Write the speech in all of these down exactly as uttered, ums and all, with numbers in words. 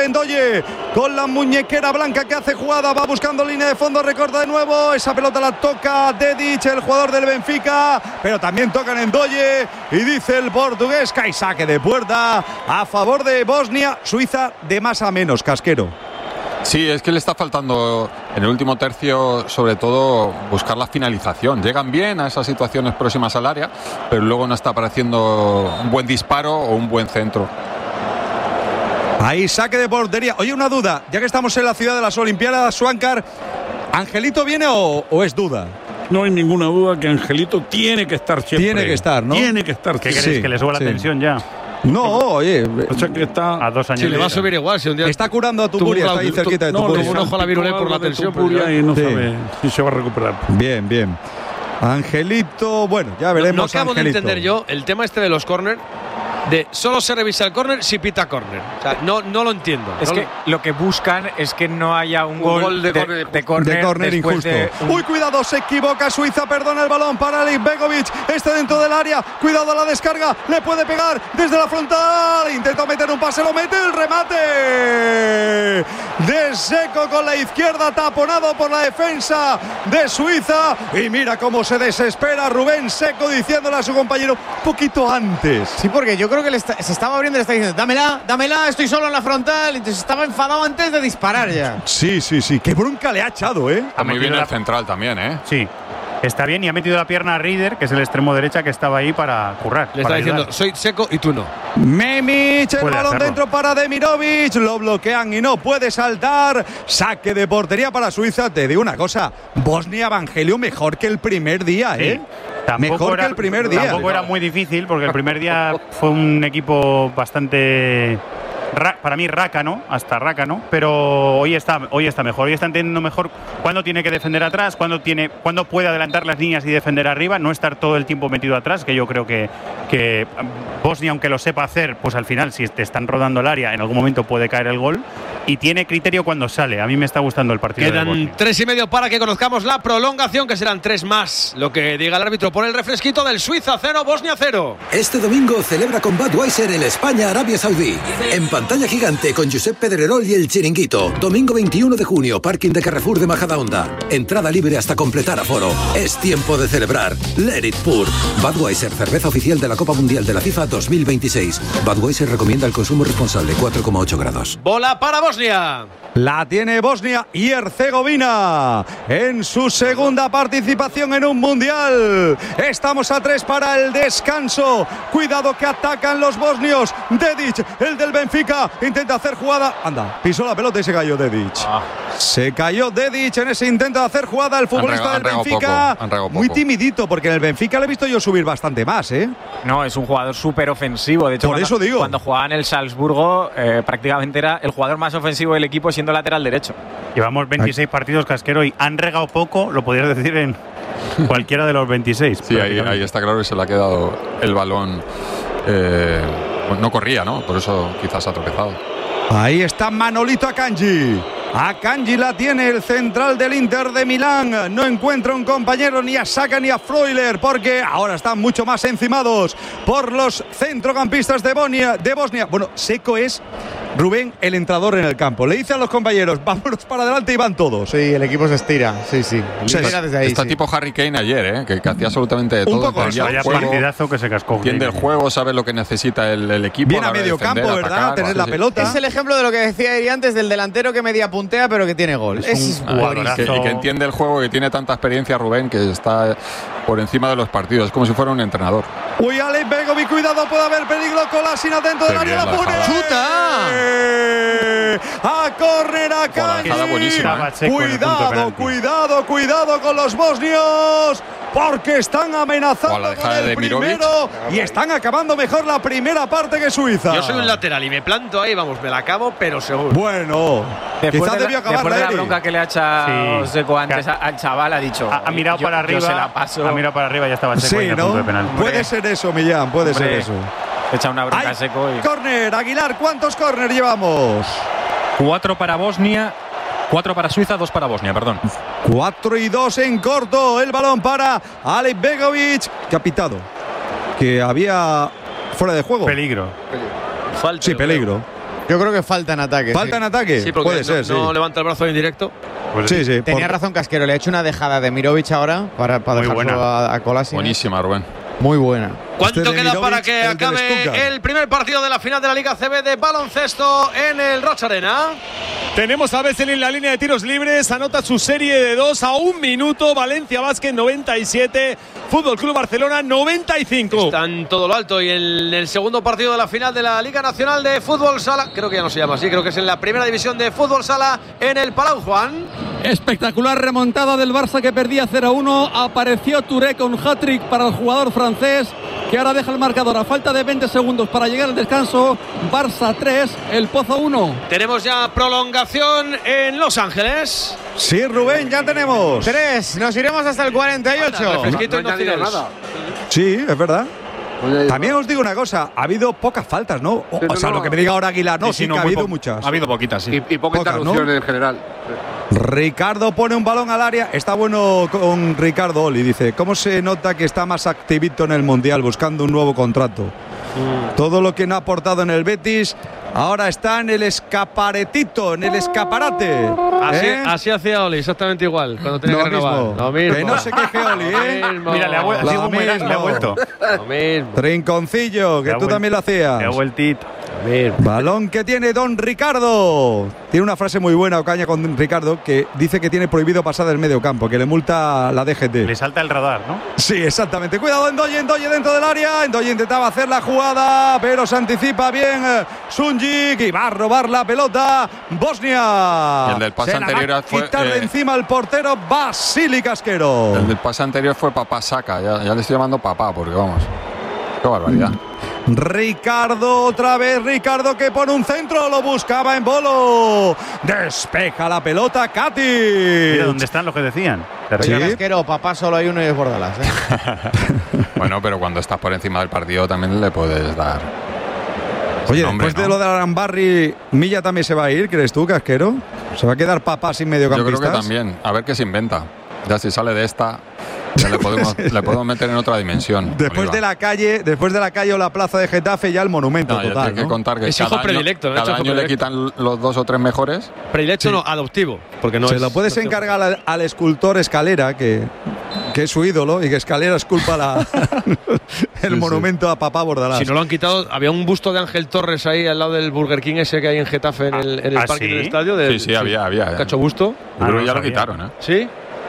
Ndoye con la muñequera blanca que hace jugada, va buscando línea de fondo, recorta de nuevo, esa pelota la toca Dedić, el jugador del Benfica, pero también tocan Ndoye y dice el portugués que hay saque de puerta a favor de Bosnia. Suiza de más a menos, Casquero. Sí, es que le está faltando en el último tercio, sobre todo, buscar la finalización. Llegan bien a esas situaciones próximas al área, pero luego no está apareciendo un buen disparo o un buen centro. Ahí saque de portería. Oye, una duda, ya que estamos en la ciudad de las Olimpiadas, Suáncar, ¿Angelito viene o, o es duda? No hay ninguna duda que Angelito tiene que estar siempre. Tiene que estar, ¿no? Tiene que estar. ¿Qué sí. crees? ¿Que le suba sí. la tensión ya? No, oye, O sea que está A dos años. Sí, le va a subir igual. Si un día está curando a tuvo Tupuria, un está ahí tu- cerquita de no, Tupuria. tuvo un ojo a la virulé por la tensión, Tupuria pero y no Sí. sabe si se va a recuperar. Bien, bien. Angelito, bueno, ya no, veremos. no acabo Angelito. de entender yo el tema este de los córner, de solo se revisa el córner si pita córner. O sea, no, no lo entiendo. Es No que lo- lo que buscan es que no haya un, Un gol, gol de de, córner- de córner De córner después injusto. de un- Uy, cuidado, se equivoca Suiza, perdona el balón para Alik Begovic. Está dentro del área, cuidado a la descarga, le puede pegar desde la frontal. Intenta meter un pase, lo mete, el remate de Seco con la izquierda, taponado por la defensa de Suiza. Y mira cómo se desespera Rubén Seco diciéndole a su compañero un poquito antes. Sí, porque yo creo que le está, se estaba abriendo y le está diciendo, dámela, dámela, estoy solo en la frontal. Entonces estaba enfadado antes de disparar ya. Sí, sí, sí, qué bronca le ha echado, ¿eh? Está muy bien el central también, ¿eh? Sí. Está bien y ha metido la pierna a Rieder, que es el extremo derecha que estaba ahí para currar. le para está diciendo, ayudar. soy Seco y tú no. Memic, el Puede balón hacerlo. dentro para Demirovic, lo bloquean y no puede saltar. Saque de portería para Suiza. Te digo una cosa, Bosnia Evangelio mejor que el primer día, ¿eh? Tampoco Mejor era, que el primer día. Tampoco era muy difícil porque el primer día fue un equipo bastante, ra- para mí, rácano, hasta rácano, pero hoy está, hoy está mejor, hoy está entendiendo mejor cuándo tiene que defender atrás, cuándo, tiene, cuándo puede adelantar las líneas y defender arriba, no estar todo el tiempo metido atrás, que yo creo que, que Bosnia, aunque lo sepa hacer, pues al final, si te están rodando el área, en algún momento puede caer el gol, y tiene criterio cuando sale. A mí me está gustando el partido de Bosnia. Quedan tres y medio para que conozcamos la prolongación, que serán tres más. Lo que diga el árbitro. Pone el refresquito del Suiza cero, Bosnia cero. Este domingo celebra con Budweiser el España-Arabia Saudí. En pantalla gigante con Josep Pedrerol y el Chiringuito. Domingo veintiuno de junio, parking de Carrefour de Majadahonda. Entrada libre hasta completar aforo. Es tiempo de celebrar. Let it pour. Budweiser, cerveza oficial de la Copa Mundial de la FIFA dos mil veintiséis. Budweiser recomienda el consumo responsable, cuatro coma ocho grados. Bola para Bosnia. La tiene Bosnia y Herzegovina en su segunda participación en un mundial. Estamos a tres para el descanso. Cuidado que atacan los bosnios. Dedić, el del Benfica, intenta hacer jugada. Anda, pisó la pelota y se cayó Dedić. Ah. Se cayó Dedić en ese intento de hacer jugada. El futbolista Han regado- del han regado Benfica, poco, han regado muy poco. timidito, porque en el Benfica le he visto yo subir bastante más, ¿eh? No, es un jugador súper ofensivo. De hecho, Por cuando, eso digo. cuando jugaba en el Salzburgo, eh, prácticamente era el jugador más ofensivo del equipo siendo lateral derecho. Llevamos veintiséis partidos, Casquero, y han regado poco, lo podrías decir en cualquiera de los veintiséis. Sí, ahí, ahí está claro que se le ha quedado el balón. Eh, no corría, ¿no? Por eso quizás ha tropezado. Ahí está Manolito Akanji. Akanji la tiene el central del Inter de Milán. No encuentra un compañero ni a Saka ni a Freuler, porque ahora están mucho más encimados por los centrocampistas de Bosnia. De Bosnia. Bueno, Seco es, Rubén, el entrador en el campo. Le dice a los compañeros, vámonos para adelante y van todos. Sí, el equipo se estira, sí, sí. O sea, Llega desde ahí, Está sí. tipo Harry Kane ayer, ¿eh? que, que hacía absolutamente de Un todo. poco entendía eso. el Vaya juego, partidazo que se cascó. entiende el juego, sabe lo que necesita el, el equipo. Viene a la hora de medio defender, campo, ¿verdad? atacar, Tener sí, la sí. pelota. Es el ejemplo de lo que decía Eri antes del delantero que media puntea pero que tiene gol. Es Es, un Ah, jugadorazo. y que, y que entiende el juego, que tiene tanta experiencia Rubén, que está por encima de los partidos. Es como si fuera un entrenador. Uy, Alex Begovic, cuidado, puede haber peligro. Kolasinac dentro del Qué área, bien la la pone. dejada. ¡Chuta! A córner a Buena dejada, buenísima, Estaba Seco en el punto de Cuidado, penalti. cuidado, cuidado con los bosnios, porque están amenazando O la con dejada el de Mirovic. primero y están acabando mejor la primera parte que Suiza. Yo soy un lateral y me planto ahí, vamos, me la acabo, pero seguro. Bueno, Después quizás de la, debió acabar después de la Eri. bronca que le ha echado Sí. Seco antes Que ha- a- al chaval, ha dicho. Ha, ha mirado yo- para yo arriba. se la paso. Ha mirado para arriba y ya estaba Seco ahí Sí, en el punto ¿no? de penalti. Puede ser eso, Millán, puede Hombre, ser eso. Echa una bronca ¡Ay! a Seco y. Córner, Aguilar, ¿cuántos córner llevamos? Cuatro para Bosnia, cuatro para Suiza, dos para Bosnia, perdón. cuatro y dos en corto. El balón para Alex Begovic, que ha pitado. Que había fuera de juego. Peligro. Falta, Sí, yo creo. peligro. Yo creo que falta en ataque. ¿Falta sí. en ataque? Sí, porque Puede no, ser, sí. no levanta el brazo en directo. Pues Sí, sí. Tenía por- razón Casquero, le ha hecho una dejada de Mirovic ahora para, para Muy dejarlo buena. a, a Kolasinac. Buenísima, Rubén. Muy buena. ¿Cuánto Este de queda Mirovic, para que el del acabe Stuttgart. el primer partido de la final de la Liga C B de baloncesto en el Rocha Arena? Tenemos a Bessel en la línea de tiros libres, anota su serie de dos a un minuto, Valencia Basket noventa y siete, Fútbol Club Barcelona noventa y cinco. Está en todo lo alto y en el segundo partido de la final de la Liga Nacional de Fútbol Sala, creo que ya no se llama así, creo que es en la primera división de Fútbol Sala en el Palau, Juan. Espectacular remontada del Barça que perdía cero a uno. Apareció Touré con hat-trick para el jugador francés, que ahora deja el marcador a falta de veinte segundos para llegar al descanso. Barça tres, El Pozo uno. Tenemos ya prolongación en Los Ángeles. Sí, Rubén, ya tenemos. Tres, nos iremos hasta el cuarenta y ocho. Refresquito y no finales. Sí, es verdad. También os digo una cosa, ha habido pocas faltas, ¿no? O, o sea, lo que me diga ahora Aguilar, no, sí, sí, no, que ha muy habido po- muchas. Ha habido poquitas, sí. Y, y poca Pocas, interrupción ¿no? en general. Ricardo pone un balón al área. Está bueno con Ricardo Oli. Dice, ¿cómo se nota que está más activito en el Mundial buscando un nuevo contrato? Mm. Todo lo que no ha aportado en el Betis ahora está en el escaparetito, en el escaparate. Así, ¿eh? así hacía Oli, exactamente igual, cuando tenía Lo que renovar. mismo. Lo mismo. Que no se queje Oli, ¿eh? Lo mismo. Mira, le ha, vu- Lo ha sido un buen- mismo. le ha vuelto. Lo mismo. Trinconcillo, que Le ha tú vuel- también lo hacías. Le ha vueltito. Balón que tiene Don Ricardo. Tiene una frase muy buena, Ocaña, con Ricardo, que dice que tiene prohibido pasar del medio campo, que le multa la D G T. Le salta el radar, ¿no? Sí, exactamente. Cuidado, Endoye, Endoye dentro del área. Endoye intentaba hacer la jugada, pero se anticipa bien eh, Sunjic y va a robar la pelota Bosnia. Y el del pase se la anterior va a fue, quitar de eh, encima el portero Basili Casquero. El del pase anterior fue Papá Saca. Ya, ya le estoy llamando papá, porque vamos. Qué barbaridad. Ricardo, otra vez Ricardo que pone un centro, lo buscaba en bolo. Despeja la pelota Katy. Mira dónde están los que decían. Oye, Casquero, papá solo hay uno y es Bordalas, ¿eh? Bueno, pero cuando estás por encima del partido también le puedes dar. Oye, nombre, después ¿no? de lo de Arambarri, Milla también se va a ir, ¿crees tú, Casquero? ¿Se va a quedar papá sin Yo mediocampistas? creo que también. A ver qué se inventa. Ya si sale de esta, ya le podemos, le podemos meter en otra dimensión. Después Oliva. de la calle, después de la calle o la plaza de Getafe, ya el monumento No, ya total, tiene que ¿no? contar que Es cada hijo año, predilecto, de cada hecho, hijo año le predilecto. quitan los dos o tres mejores. Predilecto no, adoptivo. Porque no Se es- lo puedes no- encargar al, al escultor Escalera, que, que es su ídolo, y que Escalera esculpa la, el monumento a papá Bordalás. Si no lo han quitado, había un busto de Ángel Torres ahí al lado del Burger King ese que hay en Getafe en el, en el ¿Ah, parque sí? del estadio. del- Sí, sí, había, había. eh. Cacho busto. Yo creo no que ya lo sabía. quitaron, ¿eh? Sí.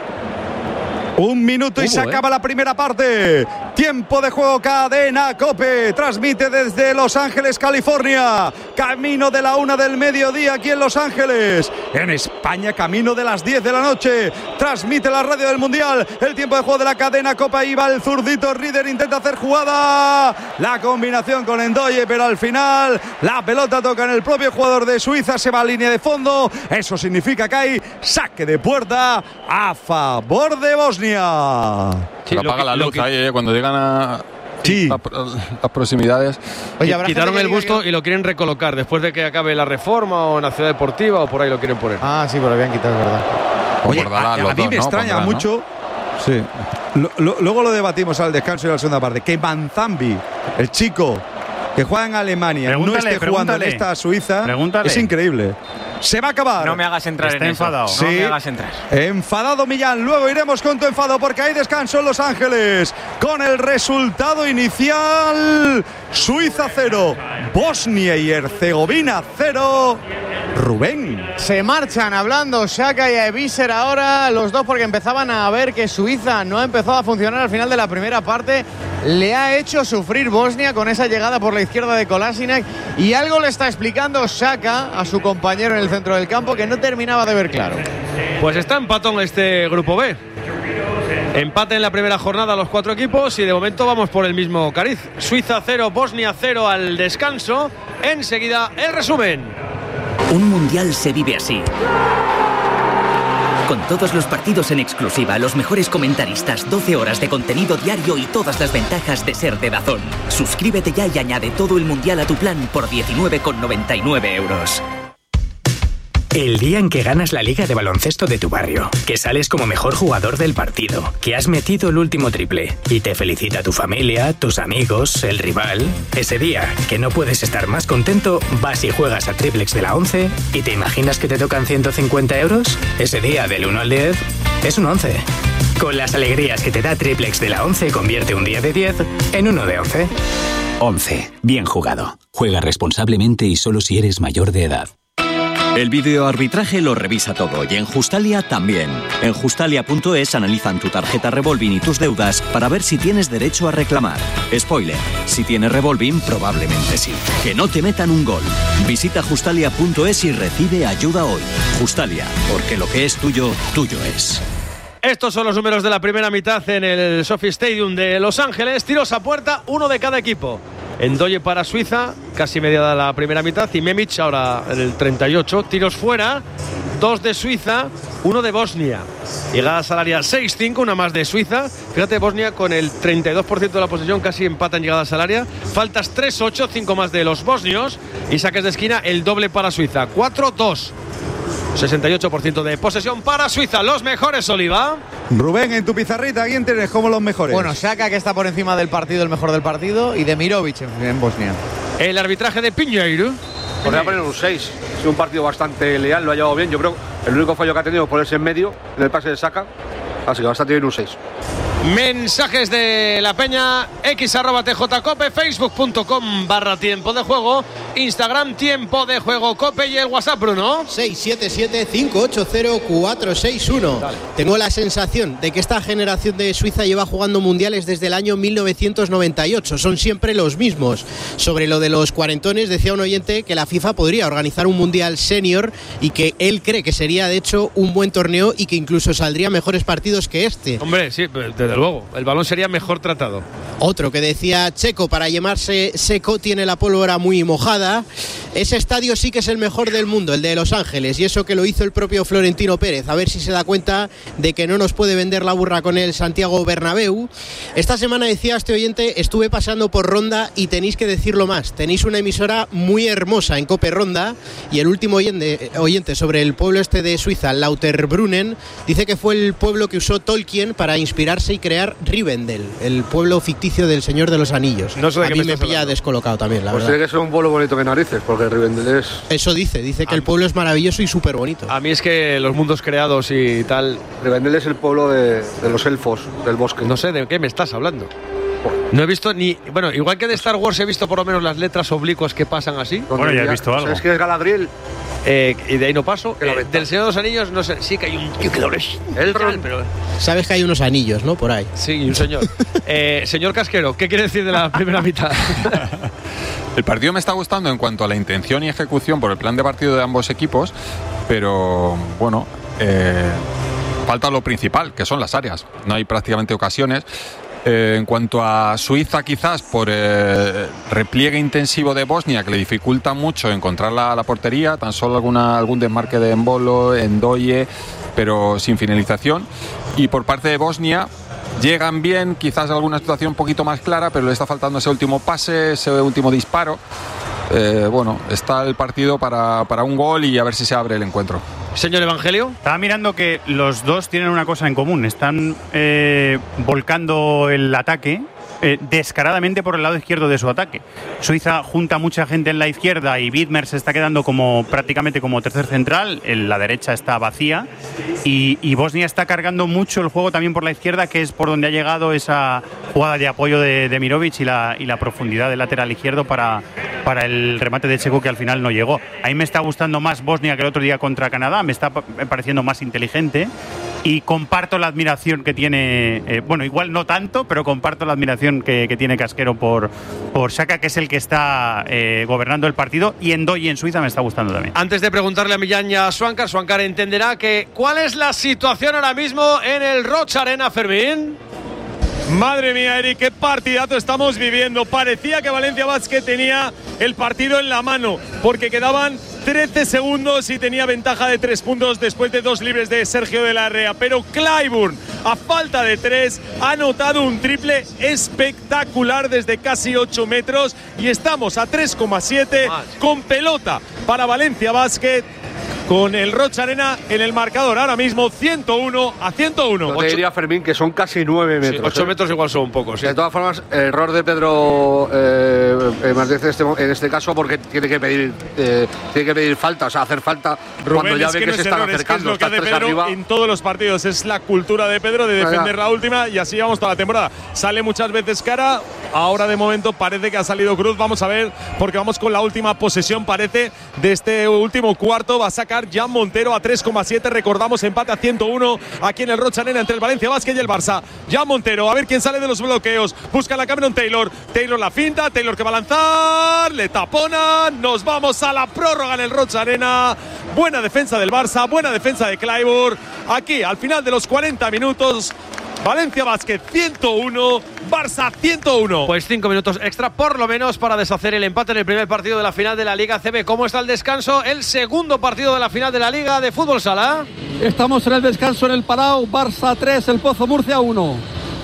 Un minuto y Hubo, se ¿eh? acaba la primera parte. Tiempo de juego, Cadena Cope. Transmite desde Los Ángeles, California. Camino de la una del mediodía aquí en Los Ángeles. En España, camino de las diez de la noche. Transmite la radio del Mundial. El tiempo de juego de la Cadena Cope. Ahí va el zurdito. Rieder intenta hacer jugada. La combinación con Endoye, pero al final la pelota toca en el propio jugador de Suiza. Se va a línea de fondo. Eso significa que hay saque de puerta a favor de Bosnia. Se lo apaga que- la lo luz que- ahí, eh, cuando llegan a, Sí. a- a las proximidades. Oye, habrá Quitaron gente que el diga busto que- y lo quieren recolocar después de que acabe la reforma o en la ciudad deportiva o por ahí lo quieren poner. Ah, sí, pero lo habían quitado, es verdad. Oye, Bordalás, a, a los mí dos, me ¿no? extraña Pondrán, ¿no? mucho. Sí. Lo- lo- luego lo debatimos al descanso y a la segunda parte. Que Manzambi, el chico que juega en Alemania, no Pregúntale, esté jugando en pregúntale. esta Suiza, Pregúntale. es increíble. Se va a acabar. No me hagas entrar Está en eso. enfadado. No Sí. me hagas entrar. Enfadado Millán, luego iremos con tu enfado porque hay descanso en Los Ángeles con el resultado inicial: Suiza cero, Bosnia y Herzegovina cero. Rubén. Se marchan hablando Xhaka y Eviser ahora, los dos, porque empezaban a ver que Suiza no ha empezado a funcionar al final de la primera parte. Le ha hecho sufrir Bosnia con esa llegada por la izquierda de Kolasinac, y algo le está explicando Xhaka a su compañero en el centro del campo que no terminaba de ver claro. Pues está empatón este grupo B. Empate en la primera jornada los cuatro equipos y de momento vamos por el mismo cariz. Suiza cero, Bosnia cero al descanso. Enseguida el resumen. Un mundial se vive así. Con todos los partidos en exclusiva, los mejores comentaristas, doce horas de contenido diario y todas las ventajas de ser de DAZN. Suscríbete ya y añade todo el mundial a tu plan por diecinueve con noventa y nueve euros. El día en que ganas la liga de baloncesto de tu barrio, que sales como mejor jugador del partido, que has metido el último triple y te felicita tu familia, tus amigos, el rival. Ese día, que no puedes estar más contento, vas y juegas a Triplex de la once y te imaginas que te tocan ciento cincuenta euros. Ese día, del uno al diez, es un once. Con las alegrías que te da Triplex de la once, convierte un día de diez en uno de once. once. Bien jugado. Juega responsablemente y solo si eres mayor de edad. El videoarbitraje lo revisa todo y en Justalia también. En Justalia punto es analizan tu tarjeta Revolving y tus deudas para ver si tienes derecho a reclamar. Spoiler, si tienes Revolving, probablemente sí. Que no te metan un gol. Visita Justalia punto es y recibe ayuda hoy. Justalia, porque lo que es tuyo, tuyo es. Estos son los números de la primera mitad en el Sophie Stadium de Los Ángeles. Tiros a puerta, uno de cada equipo. Ndoye para Suiza, casi mediada la primera mitad, y Memic ahora en el treinta y ocho. Tiros fuera, dos de Suiza, uno de Bosnia. Llegada salaria seis cinco, una más de Suiza. Fíjate, Bosnia con el treinta y dos por ciento de la posesión, casi empata en llegada salaria. Faltas tres ocho, cinco más de los bosnios. Y saques de esquina, el doble para Suiza, cuatro dos. sesenta y ocho por ciento de posesión para Suiza. Los mejores, Oliva. Rubén, en tu pizarrita, ¿quién tienes como los mejores? Bueno, Saka, que está por encima del partido, el mejor del partido, y de Mirovic en, en Bosnia. El arbitraje de Piñeiro. Podría poner un seis. Ha sido un partido bastante leal, lo ha llevado bien. Yo creo que el único fallo que ha tenido es ponerse en medio en el pase de Saka. Así que bastante bien un seis. Mensajes de la peña, x arroba tjcope, facebook punto com barra tiempo de juego, Instagram tiempo de juego cope y el WhatsApp, Bruno. seis siete siete, cinco ocho cero, cuatro seis uno. Dale. Tengo la sensación de que esta generación de Suiza lleva jugando mundiales desde el año mil novecientos noventa y ocho. Son siempre los mismos. Sobre lo de los cuarentones, decía un oyente que la FIFA podría organizar un mundial senior y que él cree que sería de hecho un buen torneo y que incluso saldría mejores partidos que este. Hombre, sí, desde luego, el balón sería mejor tratado. Otro que decía Checo, para llamarse seco tiene la pólvora muy mojada. Ese estadio sí que es el mejor del mundo, el de Los Ángeles, y eso que lo hizo el propio Florentino Pérez. A ver si se da cuenta de que no nos puede vender la burra con el Santiago Bernabéu. Esta semana, decía este oyente, estuve pasando por Ronda y tenéis que decirlo más. Tenéis una emisora muy hermosa en Cope Ronda, y el último oyente, oyente sobre el pueblo este de Suiza, Lauterbrunnen, dice que fue el pueblo que usó Tolkien para inspirarse y crear Rivendell, el pueblo ficticio del Señor de los Anillos. No sé de a qué mí me me estás pilla hablando. descolocado también, la pues verdad. tiene que ser un pueblo bonito que narices, porque Rivendell es... Eso dice, dice que el pueblo es maravilloso y súper bonito. A mí es que los mundos creados y tal... Rivendell es el pueblo de, de los elfos, del bosque. No sé de qué me estás hablando. No he visto ni... Bueno, igual que de Star Wars he visto por lo menos las letras oblicuas que pasan así. Bueno, ya he visto algo. ¿Sabes qué es Galadriel? Eh, y de ahí no paso. Eh, del Señor de los Anillos, no sé, sí que hay un... El tal, pero... Sabes que hay unos anillos, ¿no? Por ahí. Sí, un señor. eh, señor Casquero, ¿qué quiere decir de la primera mitad? El partido me está gustando en cuanto a la intención y ejecución por el plan de partido de ambos equipos, pero bueno, eh, falta lo principal, que son las áreas. No hay prácticamente ocasiones. Eh, en cuanto a Suiza, quizás por eh, repliegue intensivo de Bosnia, que le dificulta mucho encontrar la, la portería, tan solo alguna, algún desmarque de Embolo, Ndoye, pero sin finalización. Y por parte de Bosnia, llegan bien, quizás alguna situación un poquito más clara, pero le está faltando ese último pase, ese último disparo. Eh, bueno, está el partido para, para un gol y a ver si se abre el encuentro. Señor Evangelio. Estaba mirando que los dos tienen una cosa en común. Están eh, volcando el ataque eh, descaradamente por el lado izquierdo de su ataque. Suiza junta mucha gente en la izquierda y Widmer se está quedando como prácticamente como tercer central. En la derecha está vacía. Y, y Bosnia está cargando mucho el juego también por la izquierda, que es por donde ha llegado esa jugada de apoyo de, de Mirovic y la, y la profundidad del lateral izquierdo para, para el remate de Checo, que al final no llegó. A mí me está gustando más Bosnia que el otro día contra Canadá. Me está pareciendo más inteligente y comparto la admiración que tiene, eh, bueno, igual no tanto, pero comparto la admiración que, que tiene Casquero por, por Saka, que es el que está eh, gobernando el partido, y Ndoye en Suiza me está gustando también. Antes de preguntarle a Millán y a Swankar, Swankar entenderá que ¿cuál es la situación ahora mismo en el Roig Arena, Fermín? Madre mía, Eric, qué partidazo estamos viviendo. Parecía que Valencia Basket tenía el partido en la mano, porque quedaban trece segundos y tenía ventaja de tres puntos después de dos libres de Sergio de la Rea. Pero Clyburn, a falta de tres, ha anotado un triple espectacular desde casi ocho metros y estamos a tres coma siete con pelota para Valencia Basket. con el Rocha Arena en el marcador ahora mismo ciento uno a ciento uno. Yo te diría, Fermín, que son casi nueve metros. Sí, ocho ¿eh? metros igual son un poco, sí. De todas formas, error de Pedro eh, Martínez en este, en este caso, porque tiene que pedir eh, tiene que pedir falta, o sea, hacer falta Rubén, cuando ya es ve que, que, no se es están error, acercando. Es que es lo que hace Pedro arriba. en todos los partidos. Es la cultura de Pedro de defender la última y así vamos toda la temporada. Sale muchas veces cara, ahora de momento parece que ha salido cruz. Vamos a ver, porque vamos con la última posesión, parece, de este último cuarto. Va a sacar Jan Montero a tres coma siete. Recordamos, empate a ciento uno aquí en el Rocha Arena entre el Valencia Basket y el Barça. Jan Montero, a ver quién sale de los bloqueos. Busca la Cameron Taylor. Taylor la finta, Taylor que va a lanzar, le tapona. Nos vamos a la prórroga en el Rocha Arena. Buena defensa del Barça, buena defensa de Clyburn. Aquí, al final de los cuarenta minutos, Valencia Basket ciento uno, Barça ciento uno. Pues cinco minutos extra por lo menos para deshacer el empate en el primer partido de la final de la Liga C B. ¿Cómo está el descanso? El segundo partido de la final de la Liga de Fútbol Sala. Estamos en el descanso en el Palau. Barça tres, el Pozo Murcia uno.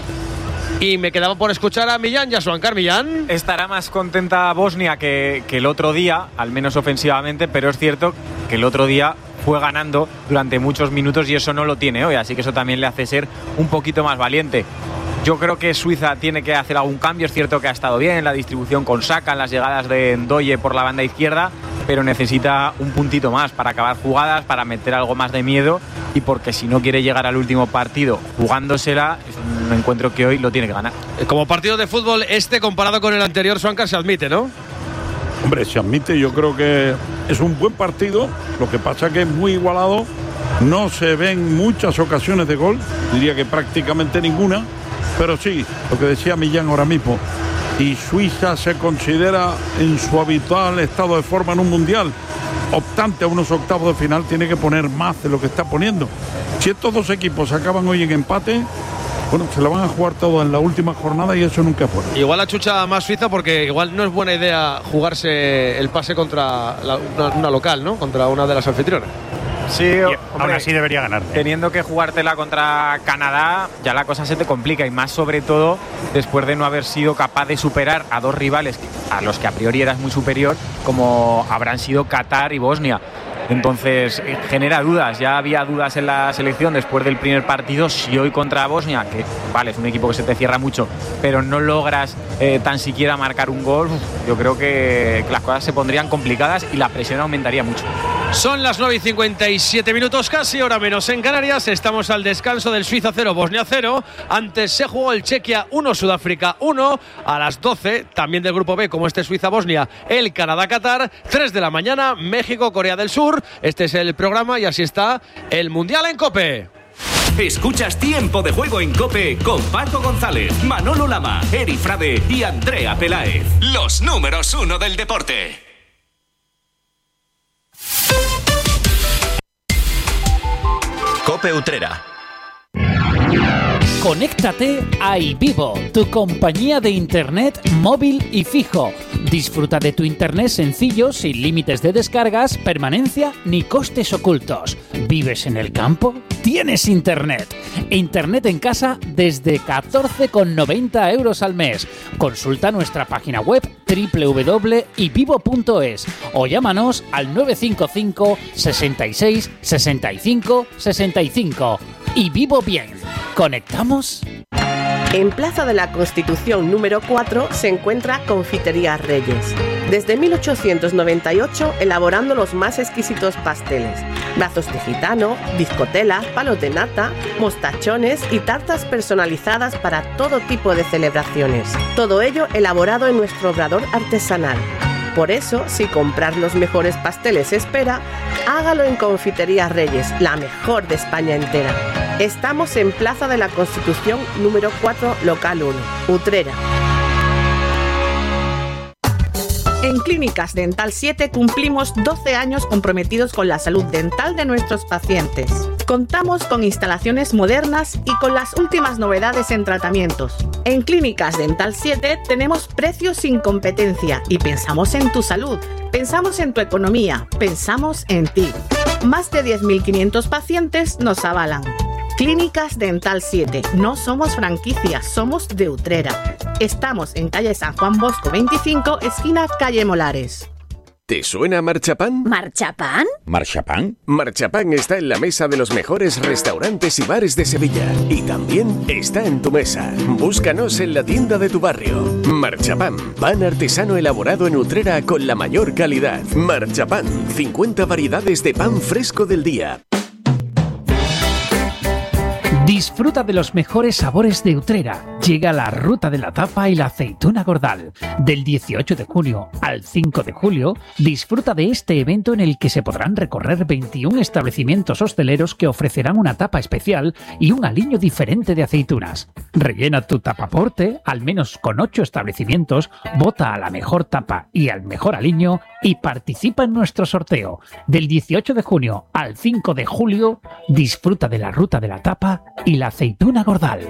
Y me quedaba por escuchar a Millán, Yasuancar Millán. Estará más contenta Bosnia que, que el otro día, al menos ofensivamente, pero es cierto que el otro día fue ganando durante muchos minutos y eso no lo tiene hoy, así que eso también le hace ser un poquito más valiente. Yo creo que Suiza tiene que hacer algún cambio. Es cierto que ha estado bien en la distribución con Saka, en las llegadas de Ndoye por la banda izquierda, pero necesita un puntito más para acabar jugadas, para meter algo más de miedo, y porque si no quiere llegar al último partido jugándosela, es un encuentro que hoy lo tiene que ganar. Como partido de fútbol este comparado con el anterior, Suancar, se admite, ¿no? Hombre, se admite, yo creo que es un buen partido, lo que pasa que es muy igualado, no se ven muchas ocasiones de gol, diría que prácticamente ninguna, pero sí, lo que decía Millán ahora mismo, y Suiza se considera en su habitual estado de forma en un mundial, optante a unos octavos de final, tiene que poner más de lo que está poniendo. Si estos dos equipos acaban hoy en empate, bueno, se la van a jugar todo en la última jornada y eso nunca es bueno. Igual achucha más Suiza porque igual no es buena idea jugarse el pase contra la, una, una local, ¿no? Contra una de las anfitrionas. Sí, y hombre, aún así debería ganar. Teniendo que jugártela contra Canadá, ya la cosa se te complica, y más sobre todo después de no haber sido capaz de superar a dos rivales a los que a priori eras muy superior, como habrán sido Qatar y Bosnia. Entonces genera dudas, ya había dudas en la selección después del primer partido. Si hoy contra Bosnia, que vale, es un equipo que se te cierra mucho, pero no logras eh, tan siquiera marcar un gol, yo creo que, que las cosas se pondrían complicadas y la presión aumentaría mucho. Son las nueve y cincuenta y siete minutos, casi hora menos en Canarias. Estamos al descanso del Suiza cero, Bosnia cero. Antes se jugó el Chequia uno, Sudáfrica uno. A las doce, también del grupo B, como este Suiza-Bosnia, el Canadá-Qatar. tres de la mañana, México-Corea del Sur. Este es el programa y así está el Mundial en COPE. Escuchas Tiempo de Juego en COPE con Paco González, Manolo Lama, Eri Frade y Andrea Peláez. Los números uno del deporte. COPE Utrera. Conéctate a iVivo, tu compañía de internet móvil y fijo. Disfruta de tu internet sencillo, sin límites de descargas, permanencia ni costes ocultos. ¿Vives en el campo? ¡Tienes internet! Internet en casa desde catorce con noventa euros al mes. Consulta nuestra página web doble u doble u doble punto ivivo punto es o llámanos al nueve cinco cinco, sesenta y seis, sesenta y cinco, sesenta y cinco. Y vivo bien. ¿Conectamos? En Plaza de la Constitución número cuatro se encuentra Confitería Reyes. Desde mil ochocientos noventa y ocho elaborando los más exquisitos pasteles, brazos de gitano, bizcotelas, palos de nata, mostachones y tartas personalizadas para todo tipo de celebraciones. Todo ello elaborado en nuestro obrador artesanal. Por eso, si comprar los mejores pasteles espera, hágalo en Confitería Reyes, la mejor de España entera. Estamos en Plaza de la Constitución número cuatro, local uno, Utrera. En Clínicas Dental siete cumplimos doce años comprometidos con la salud dental de nuestros pacientes. Contamos con instalaciones modernas y con las últimas novedades en tratamientos. En Clínicas Dental siete tenemos precios sin competencia y pensamos en tu salud, pensamos en tu economía, pensamos en ti. Más de diez mil quinientos pacientes nos avalan. Clínicas Dental siete. No somos franquicias, somos de Utrera. Estamos en calle San Juan Bosco veinticinco, esquina calle Molares. ¿Te suena Marchapán? ¿Marchapán? ¿Marchapán? Marchapán está en la mesa de los mejores restaurantes y bares de Sevilla. Y también está en tu mesa. Búscanos en la tienda de tu barrio. Marchapán, pan artesano elaborado en Utrera con la mayor calidad. Marchapán, cincuenta variedades de pan fresco del día. Disfruta de los mejores sabores de Utrera. Llega la Ruta de la Tapa y la Aceituna Gordal. Del dieciocho de junio al cinco de julio, disfruta de este evento en el que se podrán recorrer veintiún establecimientos hosteleros que ofrecerán una tapa especial y un aliño diferente de aceitunas. Rellena tu tapaporte, al menos con ocho establecimientos, vota a la mejor tapa y al mejor aliño y participa en nuestro sorteo. Del dieciocho de junio al cinco de julio, disfruta de la Ruta de la Tapa y la Aceituna Gordal.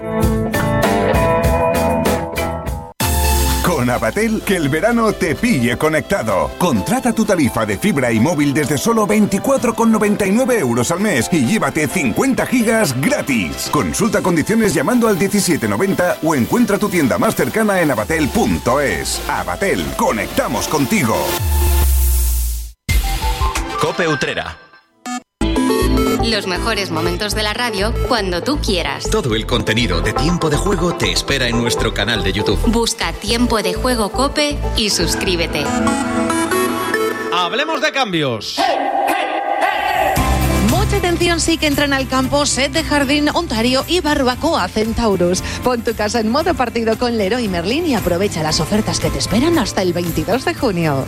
Con Avatel, que el verano te pille conectado. Contrata tu tarifa de fibra y móvil desde solo veinticuatro con noventa y nueve euros al mes y llévate cincuenta gigas gratis. Consulta condiciones llamando al diecisiete noventa o encuentra tu tienda más cercana en avatel punto es. Avatel, conectamos contigo. COPE Utrera. Los mejores momentos de la radio cuando tú quieras. Todo el contenido de Tiempo de Juego te espera en nuestro canal de YouTube. Busca Tiempo de Juego COPE y suscríbete. Hablemos de cambios. Mucha atención, sí que entran al campo Set de Jardín, Ontario y Barbacoa Centaurus. Pon tu casa en modo partido con Leroy Merlin y aprovecha las ofertas que te esperan hasta el veintidós de junio.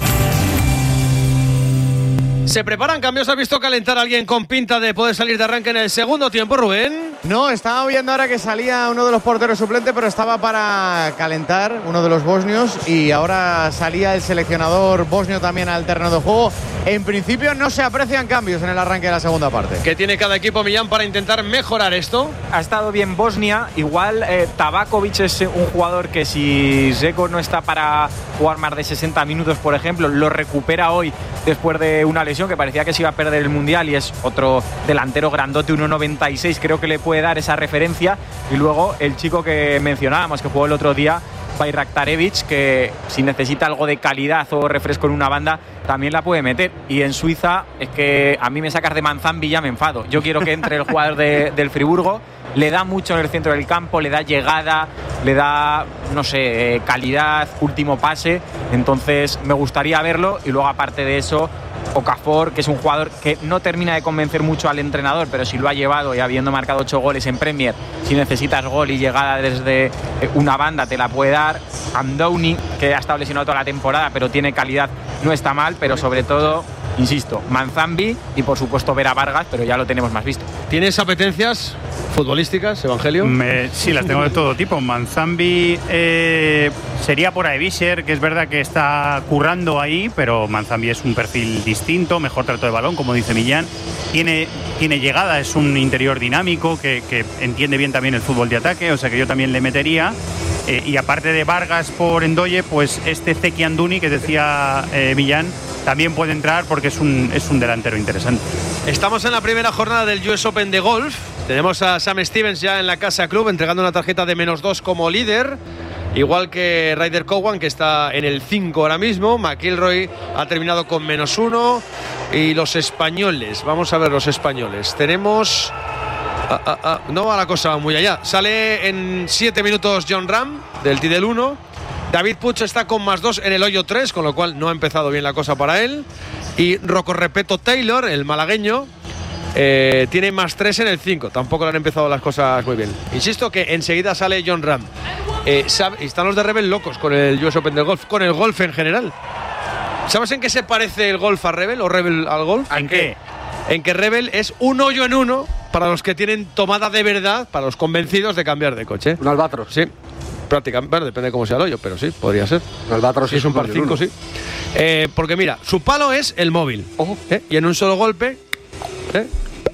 ¿Se preparan cambios? ¿Has visto calentar a alguien con pinta de poder salir de arranque en el segundo tiempo, Rubén? No, estaba viendo ahora que salía uno de los porteros suplentes, pero estaba para calentar uno de los bosnios y ahora salía el seleccionador bosnio también al terreno de juego. En principio no se aprecian cambios en el arranque de la segunda parte. ¿Qué tiene cada equipo, Millán, para intentar mejorar esto? Ha estado bien Bosnia. Igual eh, Tabakovic es un jugador que si Žeko no está para jugar más de sesenta minutos, por ejemplo, lo recupera hoy después de una lesión que parecía que se iba a perder el Mundial, y es otro delantero grandote, uno noventa y seis, creo que le puede dar esa referencia. Y luego el chico que mencionábamos, que jugó el otro día, Bayraktarevic, que si necesita algo de calidad o refresco en una banda, también la puede meter. Y en Suiza, es que a mí me sacas de Manzambi y ya me enfado. Yo quiero que entre el jugador de, del Friburgo. Le da mucho en el centro del campo, le da llegada, le da, no sé, eh, calidad, último pase. Entonces me gustaría verlo. Y luego, aparte de eso, Okafor, que es un jugador que no termina de convencer mucho al entrenador, pero si lo ha llevado y habiendo marcado ocho goles en Premier, si necesitas gol y llegada desde una banda te la puede dar. Amdouni, que ha estado lesionado toda la temporada, pero tiene calidad, no está mal, pero sobre todo, insisto, Manzambi y por supuesto Vera Vargas, pero ya lo tenemos más visto. ¿Tienes apetencias futbolísticas, Evangelio? Me, sí, las tengo de todo tipo. Manzambi eh, sería por Aevischer, que es verdad que está currando ahí, pero Manzambi es un perfil distinto, mejor trato de balón, como dice Millán. Tiene, tiene llegada, es un interior dinámico que, que entiende bien también el fútbol de ataque, o sea que yo también le metería. Eh, y aparte de Vargas por Endoye, pues este Zeki Anduni, que decía eh, Millán, también puede entrar porque es un, es un delantero interesante. Estamos en la primera jornada del U S Open de golf. Tenemos a Sam Stevens ya en la Casa Club entregando una tarjeta de menos dos como líder, igual que Ryder Cowan, que está en el cinco ahora mismo. McIlroy ha terminado con menos uno. Y los españoles, vamos a ver los españoles. Tenemos... Ah, ah, ah, no va la cosa muy allá. Sale en siete minutos Jon Rahm del T del uno. David Puig está con más dos en el hoyo tres, con lo cual no ha empezado bien la cosa para él. Y Rocco Repeto Taylor, el malagueño, eh, tiene más tres en el cinco. Tampoco le han empezado las cosas muy bien. Insisto que enseguida sale Jon Rahm. Eh, están los de Rebel locos con el U S Open del golf, con el golf en general. ¿Sabes en qué se parece el golf a Rebel o Rebel al golf? ¿En qué? En que Rebel es un hoyo en uno para los que tienen tomada de verdad, para los convencidos de cambiar de coche. Un albatros. Sí, prácticamente, bueno, depende de cómo sea el hoyo, pero sí, podría ser. Un albatros sí, es un par cinco, sí. Eh, porque mira, su palo es el móvil. Ojo. ¿Eh? Y en un solo golpe, ¿eh?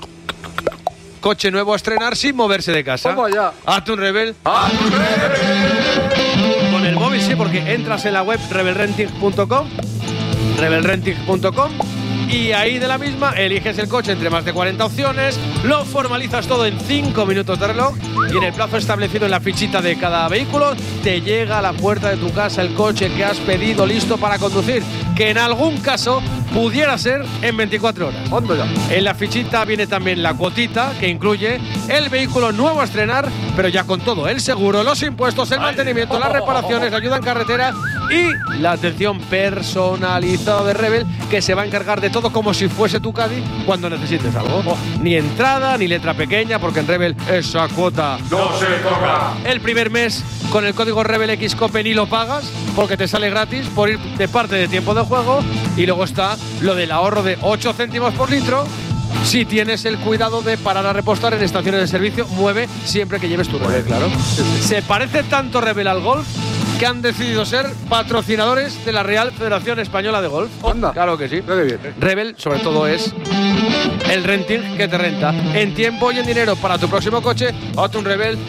Coche nuevo a estrenar sin moverse de casa. Vamos allá. Hazte un Rebel. ¡Hazte un Rebel! Con el móvil sí, porque entras en la web rebel renting punto com, rebel renting punto com, y ahí de la misma eliges el coche entre más de cuarenta opciones, lo formalizas todo en cinco minutos de reloj y en el plazo establecido en la fichita de cada vehículo te llega a la puerta de tu casa el coche que has pedido listo para conducir. que en algún caso pudiera ser en veinticuatro horas. En la fichita viene también la cuotita, que incluye el vehículo nuevo a estrenar, pero ya con todo: el seguro, los impuestos, el mantenimiento, las reparaciones, la ayuda en carretera y la atención personalizada de Rebel, que se va a encargar de todo como si fuese tu Caddy cuando necesites algo. Ni entrada, ni letra pequeña, porque en Rebel esa cuota no se toca. El primer mes con el código RebelXCope ni lo pagas, porque te sale gratis por ir de parte de tiempo de juego. Y luego está lo del ahorro de ocho céntimos por litro si tienes el cuidado de parar a repostar en estaciones de servicio. Mueve siempre que lleves tu Rebel, claro. Se parece tanto Rebel al golf que han decidido ser patrocinadores de la Real Federación Española de Golf. Anda. Claro que sí. Rebel, sobre todo, es el renting que te renta en tiempo y en dinero para tu próximo coche. Hazte un Rebel.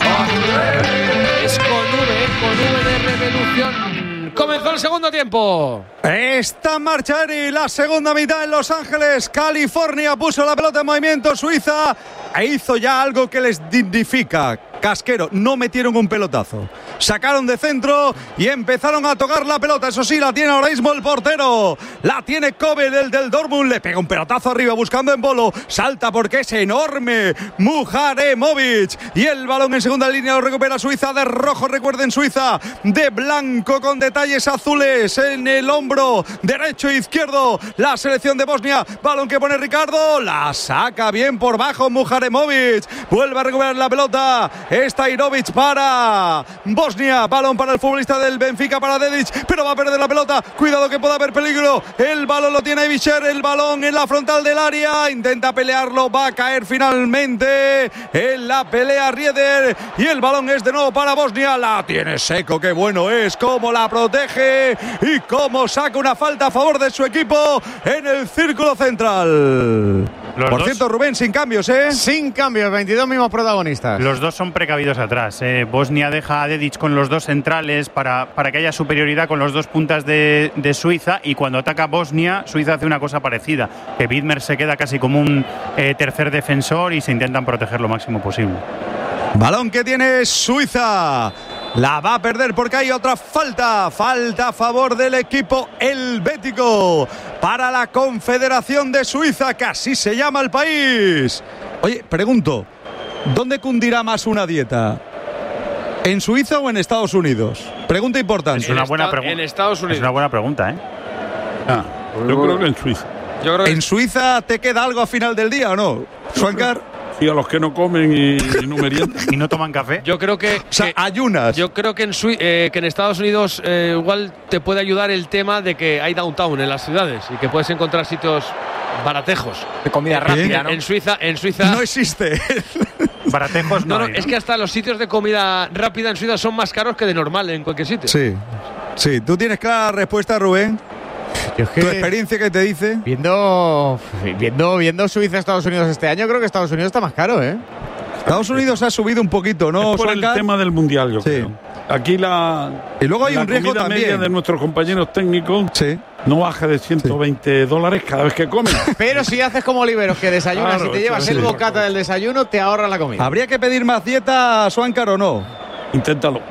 Es con V, con V de revolución. Comenzó el segundo tiempo. Está en marcha Eri, la segunda mitad en Los Ángeles. California puso la pelota en movimiento. Suiza e hizo ya algo que les dignifica. Casquero, no metieron un pelotazo. Sacaron de centro y empezaron a tocar la pelota. Eso sí, la tiene ahora mismo el portero. La tiene Kobe del, del Dortmund. Le pega un pelotazo arriba buscando en bolo. Salta porque es enorme Muharemovic. Y el balón en segunda línea lo recupera Suiza de rojo. Recuerden, Suiza de blanco con detalles azules en el hombro derecho e izquierdo. La selección de Bosnia. Balón que pone Ricardo. La saca bien por bajo Muharemovic. Vuelve a recuperar la pelota. Stajnovic para Bosnia. Balón para el futbolista del Benfica, para Dedic, pero va a perder la pelota. Cuidado que pueda haber peligro. El balón lo tiene Ibicher. El balón en la frontal del área. Intenta pelearlo. Va a caer finalmente en la pelea Rieder. Y el balón es de nuevo para Bosnia. La tiene Seco. Qué bueno es. Cómo la protege y cómo saca una falta a favor de su equipo en el círculo central. Los Por dos, cierto, Rubén, sin cambios, ¿eh? Sin cambios, veintidós mismos protagonistas. Los dos son precavidos atrás. ¿eh? Bosnia deja a Dedic con los dos centrales para, para que haya superioridad con los dos puntas de, de Suiza, y cuando ataca Bosnia, Suiza hace una cosa parecida, que Widmer se queda casi como un eh, tercer defensor y se intentan proteger lo máximo posible. Balón que tiene Suiza. La va a perder porque hay otra falta. Falta a favor del equipo helvético para la Confederación de Suiza, que así se llama el país. Oye, pregunto, ¿dónde cundirá más una dieta? ¿En Suiza o en Estados Unidos? Pregunta importante. Es una buena pregunta. En Estados Unidos. Es una buena pregunta, ¿eh? Ah, yo creo que en Suiza. Yo creo que ¿En Suiza te queda algo a final del día o no, Suancar? Y a los que no comen y, y no meriendan. ¿Y no toman café? Yo creo que, o sea, que ayunas. Yo creo que en, Sui eh, que en Estados Unidos eh, igual te puede ayudar el tema de que hay downtown en las ciudades y que puedes encontrar sitios baratejos de comida rápida, ¿no? En Suiza, en Suiza no existe. Baratejos no, no, no, hay, ¿no? Es que hasta los sitios de comida rápida en Suiza son más caros que de normal en cualquier sitio. Sí, sí. ¿Tú tienes clara la respuesta, Rubén? Yo es que, ¿Tu experiencia qué te dice? Viendo, viendo, viendo Suiza Estados Unidos este año, creo que Estados Unidos está más caro, ¿eh? Estados Unidos ha subido un poquito, ¿no? Es por Suancar? el tema del mundial, yo sí. creo. Aquí la, y luego hay la un riesgo comida también media de nuestros compañeros técnicos sí. no baja de ciento veinte sí. dólares cada vez que comen. Pero si haces como Oliveros, que desayunas claro, y te llevas sí, el sí. bocata del desayuno, te ahorras la comida. ¿Habría que pedir más dieta a Suancar o no? Inténtalo.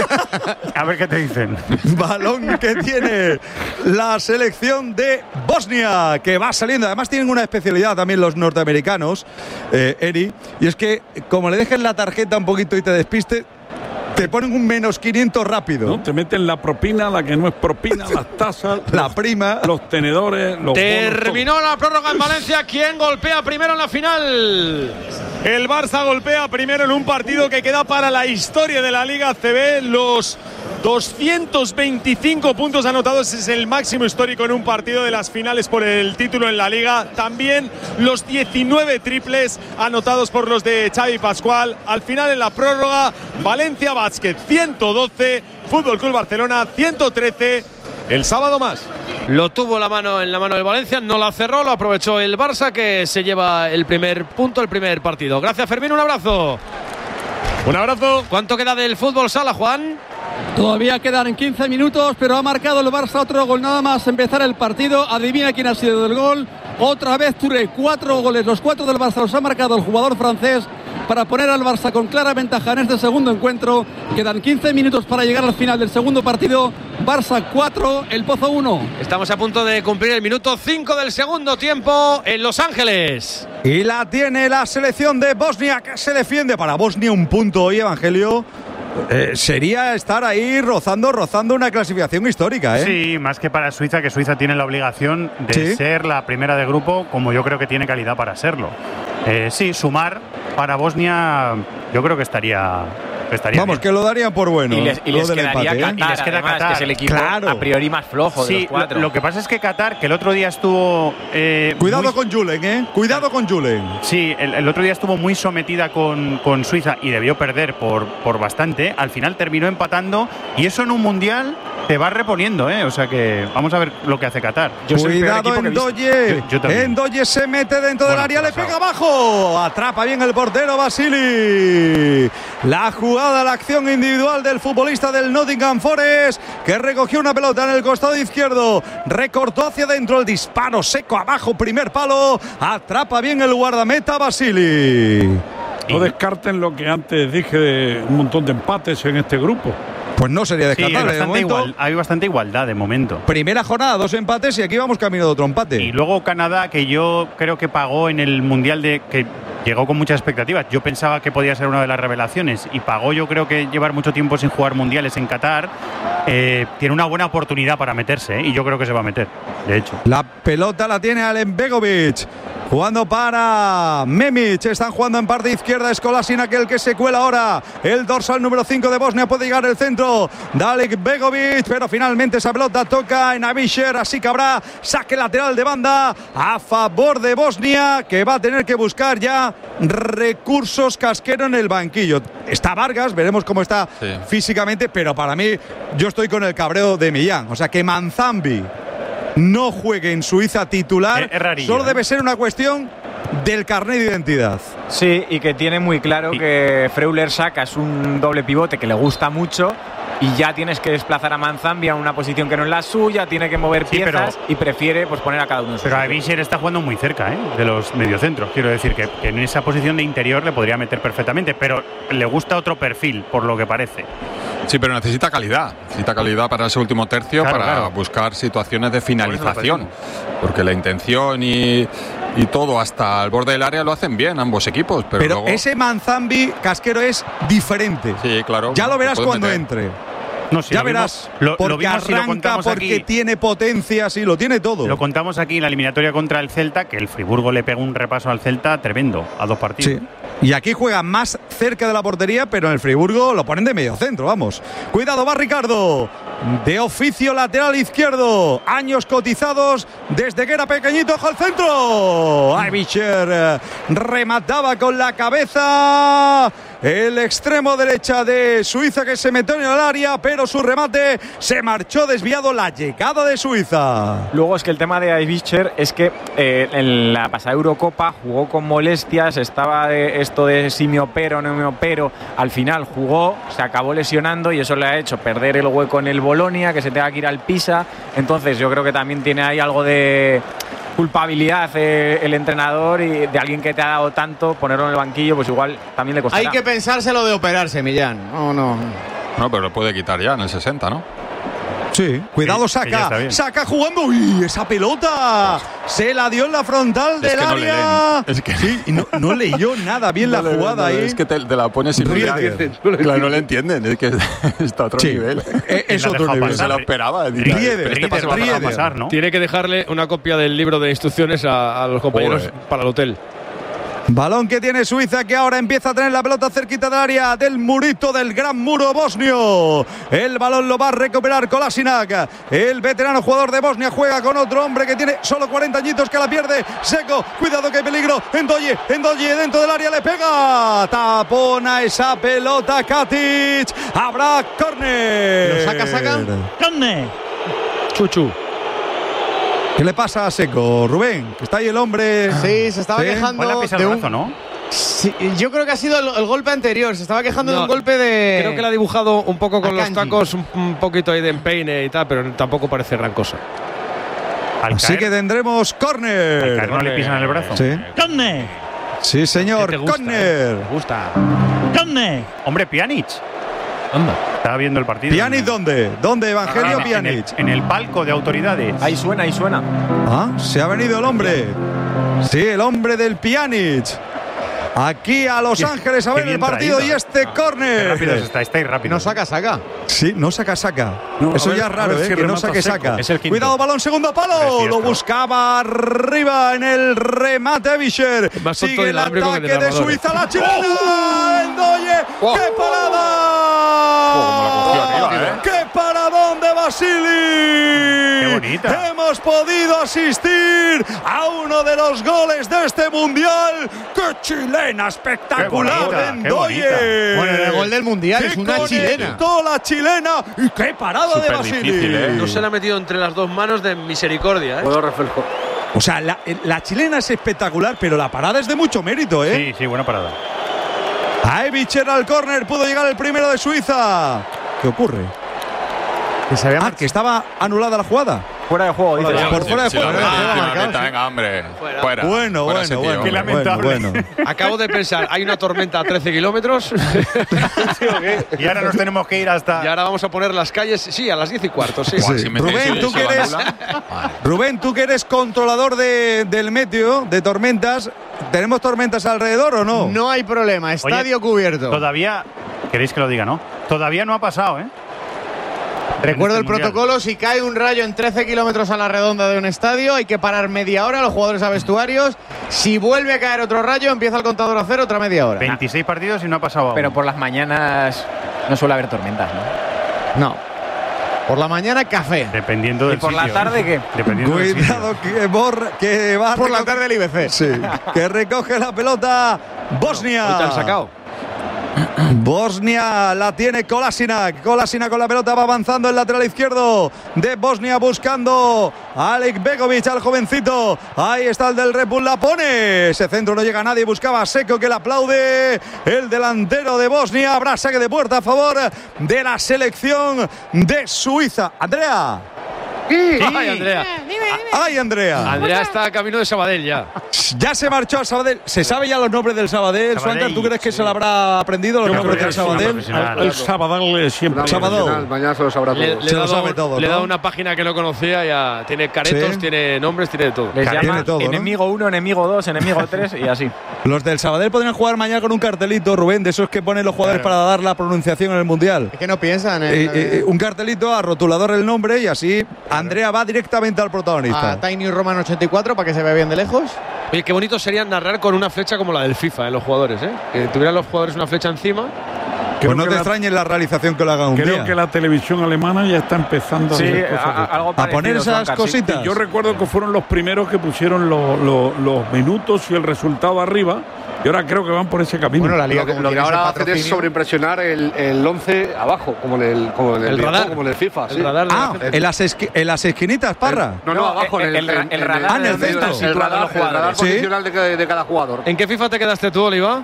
A ver qué te dicen. Balón que tiene la selección de Bosnia, que va saliendo. Además tienen una especialidad también los norteamericanos, eh, Eri, y es que como le dejes la tarjeta un poquito y te despiste, te ponen un menos quinientos rápido. ¿No? Te meten la propina, la que no es propina, las tazas, la los, prima, los tenedores, los Terminó bonos, la prórroga en Valencia. ¿Quién golpea primero en la final? El Barça golpea primero en un partido que queda para la historia de la Liga C B. Los doscientos veinticinco puntos anotados es el máximo histórico en un partido de las finales por el título en la Liga. También los diecinueve triples anotados por los de Xavi Pascual. Al final, en la prórroga, Valencia Basket ciento doce, Fútbol Club Barcelona ciento trece. El sábado más. Lo tuvo la mano en la mano del Valencia, no la cerró, lo aprovechó el Barça, que se lleva el primer punto, el primer partido. Gracias, Fermín, un abrazo. Un abrazo. ¿Cuánto queda del fútbol sala, Juan? Todavía quedan quince minutos, pero ha marcado el Barça otro gol nada más empezar el partido. Adivina quién ha sido del gol. Otra vez Touré, cuatro goles, los cuatro del Barça los ha marcado el jugador francés para poner al Barça con clara ventaja en este segundo encuentro. Quedan quince minutos para llegar al final del segundo partido. Barça cuatro, El Pozo uno. Estamos a punto de cumplir el minuto cinco del segundo tiempo en Los Ángeles. Y la tiene la selección de Bosnia, que se defiende. Para Bosnia un punto hoy, Evangelio. Eh, sería estar ahí rozando, rozando una clasificación histórica, ¿eh? Sí, más que para Suiza, que Suiza tiene la obligación de ¿Sí? ser la primera de grupo, como yo creo que tiene calidad para serlo. Eh, sí, sumar para Bosnia, yo creo que estaría... Estaría Vamos, bien. Que lo darían por bueno. Y les, y les quedaría empate, Qatar, ¿eh? y les queda además, Qatar. que es el equipo claro. a priori más flojo sí, de los cuatro. Lo, lo que pasa es que Qatar, que el otro día estuvo... Eh, Cuidado muy... con Julen, ¿eh? Cuidado con Julen. Sí, el, el otro día estuvo muy sometida con, con Suiza y debió perder por, por bastante. Al final terminó empatando y eso en un Mundial te va reponiendo, ¿eh? O sea que vamos a ver lo que hace Qatar. Yo Cuidado en Doye. En Doye se mete dentro bueno, del área, le pega abajo. Atrapa bien el portero Basili. La jugada, la acción individual del futbolista del Nottingham Forest, que recogió una pelota en el costado izquierdo, recortó hacia adentro, el disparo seco abajo, primer palo, atrapa bien el guardameta Basili. No descarten lo que antes dije de un montón de empates en este grupo. Pues no sería descartable. Sí, hay, bastante igual, hay bastante igualdad de momento. Primera jornada, dos empates y aquí vamos camino de otro empate. Y luego Canadá, que yo creo que pagó en el Mundial de... que llegó con muchas expectativas. Yo pensaba que podía ser una de las revelaciones y pagó, yo creo que llevar mucho tiempo sin jugar mundiales en Qatar. Eh, tiene una buena oportunidad para meterse, ¿eh? Y yo creo que se va a meter, de hecho. La pelota la tiene Alembegovic. Jugando para Memic. Están jugando en parte izquierda. Es Kolasinac el que se cuela ahora. El dorsal número cinco de Bosnia puede llegar al centro. Dalek Begovic. Pero finalmente esa pelota toca en Abisher. Así que habrá saque lateral de banda a favor de Bosnia, que va a tener que buscar ya recursos Casquero en el banquillo. Está Vargas. Veremos cómo está sí. físicamente. Pero para mí, yo estoy con el cabreo de Millán. O sea que Manzambi no juegue en Suiza titular, es, es rarillo, solo ¿eh? debe ser una cuestión del carnet de identidad. Sí, y que tiene muy claro sí. que Freuler saca es un doble pivote que le gusta mucho y ya tienes que desplazar a Manzambi a una posición que no es la suya, tiene que mover sí, piezas pero, y prefiere pues poner a cada uno. Pero Abisher está jugando muy cerca ¿eh? de los mediocentros, quiero decir que, que en esa posición de interior le podría meter perfectamente, pero le gusta otro perfil, por lo que parece. Sí, pero necesita calidad, necesita calidad para ese último tercio, claro, para claro. buscar situaciones de finalización, porque la intención y, y todo hasta el borde del área lo hacen bien ambos equipos. Pero, pero luego... ese Manzambi, Casquero, es diferente. Sí, claro. Ya lo verás cuando meter. entre. No, sí, ya lo verás, vimos, lo, porque lo vimos arranca, lo porque aquí. tiene potencia, sí, lo tiene todo. Lo contamos aquí en la eliminatoria contra el Celta, que el Friburgo le pegó un repaso al Celta tremendo, a dos partidos. Sí. Y aquí juega más cerca de la portería, pero en el Friburgo lo ponen de medio centro, vamos. Cuidado, va Ricardo. De oficio lateral izquierdo. Años cotizados desde que era pequeñito, ojo al centro. Abisher remataba con la cabeza. El extremo derecha de Suiza que se metió en el área, pero su remate se marchó desviado. La llegada de Suiza. Luego es que el tema de Abisher es que eh, en la pasada Eurocopa jugó con molestias, estaba de esto de si me opero o no me opero. Al final jugó, se acabó lesionando y eso le ha hecho perder el hueco en el Bolonia, que se tenga que ir al Pisa. Entonces yo creo que también tiene ahí algo de culpabilidad eh, el entrenador y de alguien que te ha dado tanto, ponerlo en el banquillo, pues igual también le costará. Hay que pensárselo de operarse, Millán. No, no. No, pero lo puede quitar ya en el sesenta, ¿no? Sí, cuidado, sí, saca, saca jugando. ¡Uy! Esa pelota se la dio en la frontal es del que área. No es que sí, y no, no leyó nada bien no la le, jugada no, ahí. Es que te, te la pones sin mirar. Claro, no le entienden, es que está a otro sí, nivel. Es, es otro nivel. Se lo esperaba. Rieder, este paso va a pasar, ¿no? Tiene que dejarle una copia del libro de instrucciones a, a los compañeros Oye. para el hotel. Balón que tiene Suiza, que ahora empieza a tener la pelota cerquita del área del murito del gran muro bosnio. El balón lo va a recuperar Kolasinac. El veterano jugador de Bosnia juega con otro hombre que tiene solo cuarenta añitos, que la pierde. Seco, cuidado que hay peligro. Endoye, Endoye dentro del área le pega. Tapona esa pelota Katic. Habrá córner. ¿Lo saca, saca? Córner. Chuchu. ¿Qué le pasa a Seco, Rubén? Que está ahí el hombre. Sí, se estaba ¿Sí? quejando de un brazo, ¿no? Sí, yo creo que ha sido el, el golpe anterior. Se estaba quejando no, de un golpe de. Creo que le ha dibujado un poco con los tacos, un, un poquito ahí de empeine y tal, pero tampoco parece gran cosa. Al Así caer, que tendremos córner. ¿No le pisan el brazo? Sí. ¡Córner! Sí, señor. Córner. Me gusta. ¡Córner! Hombre, Pjanic. Anda. Estaba viendo el partido. ¿Pjanic dónde? ¿Dónde, Evangelio en, Pjanic? en, el, en el palco de autoridades. Ahí suena, ahí suena. Ah, se ha venido el hombre. Sí, el hombre del Pjanic. Aquí a Los Ángeles a ver el partido traído. Y este ah, córner. Rápido está, está rápido. No saca, saca. Sí, no saca, saca. No, Eso ver, ya es raro, ¿eh? Si que no saque, seco. Saca. Es el quinto. Cuidado, balón, segundo palo. Lo buscaba arriba en el remate Vischer. Sigue el ataque de Suiza, la chilena. ¡Oh! Endoye. ¡Oh! ¡Qué parada! ¡Oh! Arriba, ¿eh? ¡Qué paradón de Basili! ¡Qué bonita! Hemos podido asistir a uno de los goles de este mundial. ¡Qué chilena espectacular de Endoye! Bueno, el gol del mundial es una chilena. La chilena y qué parada Super de Basili. Difícil, ¿eh? No se la ha metido entre las dos manos de misericordia, ¿eh? Puedo reflejo. O sea, la, la chilena es espectacular, pero la parada es de mucho mérito, ¿eh? Sí, sí, buena parada. Ahí Vischer al córner, pudo llegar el primero de Suiza. ¿Qué ocurre? Que se había ah, que estaba anulada la jugada. Fuera de juego, dice. Por fuera de juego. Venga, hombre. Fuera. Fuera. Bueno, fuera bueno, tío, bueno. Qué lamentable. Bueno, bueno. Acabo de pensar, hay una tormenta a trece kilómetros. Y ahora nos tenemos que ir hasta. Y ahora vamos a poner las calles, sí, a las diez y cuarto, sí. sí. Sí. Rubén, tú que eres, Rubén, tú que eres controlador de, del meteo, de tormentas, ¿tenemos tormentas alrededor o no? No hay problema, estadio Oye, cubierto. Todavía, queréis que lo diga, ¿no? Todavía no ha pasado, ¿eh? Recuerdo este el mundial. Protocolo, si cae un rayo en trece kilómetros a la redonda de un estadio, hay que parar media hora, los jugadores a vestuarios. Si vuelve a caer otro rayo, empieza el contador a cero, otra media hora. veintiséis partidos y no ha pasado aún. Pero por las mañanas no suele haber tormentas, ¿no? No. Por la mañana, café. Dependiendo del ¿Y por sitio, la tarde qué? Dependiendo Cuidado que, bor, que va Por la tarde el I B C. Sí. Que recoge la pelota Bosnia. Hoy te han sacado. Bosnia la tiene Kolasinac. Kolasinac con la pelota va avanzando el lateral izquierdo de Bosnia buscando a Alek Begovic, al jovencito. Ahí está el del Red Bull, la pone. Ese centro no llega a nadie. Buscaba a Seco que le aplaude. El delantero de Bosnia. Habrá saque de puerta a favor de la selección de Suiza. Andrea. Sí. Ay, Andrea. Dime, dime. Ay, Andrea. Andrea está camino de Sabadell ya. Ya se marchó a Sabadell. ¿Se sabe ya los nombres del Sabadell? Suancar, ¿tú crees que sí. se lo habrá aprendido los Yo nombres del Sabadell? El, el Sabadell siempre. Sabadell. Mañana se lo sabrá todo. Le, le se lo dado, sabe todo. Le he ¿no? dado una página que no conocía. Ya tiene caretos, ¿Sí? tiene nombres, tiene de todo. Les llama tiene todo, enemigo uno, ¿no? enemigo dos, enemigo tres y así. Los del Sabadell podrían jugar mañana con un cartelito, Rubén, de esos que ponen los jugadores claro. para dar la pronunciación en el Mundial. Es que no piensan en eh, eh, un cartelito a rotulador el nombre y así Andrea va directamente al protagonista. A Tiny Roman ochenta y cuatro para que se vea bien de lejos. Oye, qué bonito sería narrar con una flecha como la del FIFA en los jugadores, ¿eh? Que tuvieran los jugadores una flecha encima. Pues no te la, extrañes la realización que lo hagan un creo día. Creo que la televisión alemana ya está empezando sí, a hacer cosas a, a, algo a poner esas cositas. Sí, yo recuerdo que fueron los primeros que pusieron lo, lo, los minutos y el resultado arriba. Y ahora creo que van por ese camino. Bueno, la liga lo que, como lo que ahora hace es sobreimpresionar el, el once abajo, como en el, como en el, el radar, como en el FIFA. El sí. radar ah, en las, esqui, en las esquinitas, Parra. El, no, no, abajo el, en el, el, el, el radar. Ah, en el centro. El radar, el radar ¿Sí? posicional de, de cada jugador. ¿En qué FIFA te quedaste tú, Oliva?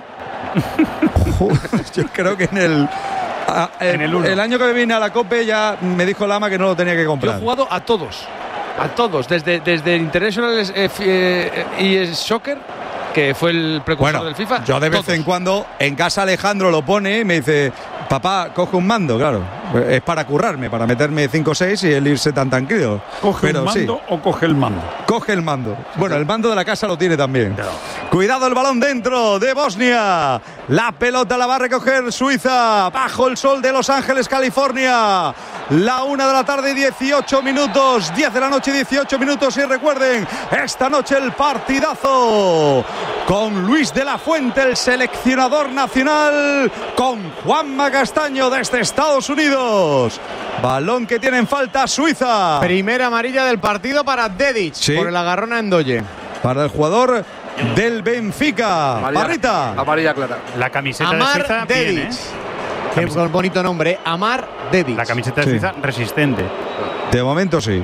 Yo creo que en el. A, el, en el, el año que me vine a la COPE ya me dijo Lama que no lo tenía que comprar. Yo he jugado a todos. A todos. Desde, desde International eh, eh, y Soccer, que fue el precursor bueno, del FIFA. Yo de vez todos. en cuando en casa Alejandro lo pone y me dice, papá, coge un mando, claro. Es para currarme, para meterme cinco o seis y él irse tan tranquilo. ¿Coge Pero, el mando sí. o coge el mando? Coge el mando. Bueno, el mando de la casa lo tiene también. Claro. Cuidado el balón dentro de Bosnia. La pelota la va a recoger Suiza. Bajo el sol de Los Ángeles, California. La una de la tarde, dieciocho minutos. diez de la noche, dieciocho minutos. Y recuerden, esta noche el partidazo con Luis de la Fuente, el seleccionador nacional, con Juanma Castaño desde Estados Unidos. Balón que tiene en falta Suiza. Primera amarilla del partido para Dedic, sí, por el agarrón a Endoye. Para el jugador del Benfica. Amarilla, Parrita. Amarilla clara. La camiseta Amar de Suiza Dedic. bien, ¿eh? Qué bonito nombre, Amar Dedic. La camiseta de Suiza sí. resistente. De momento sí.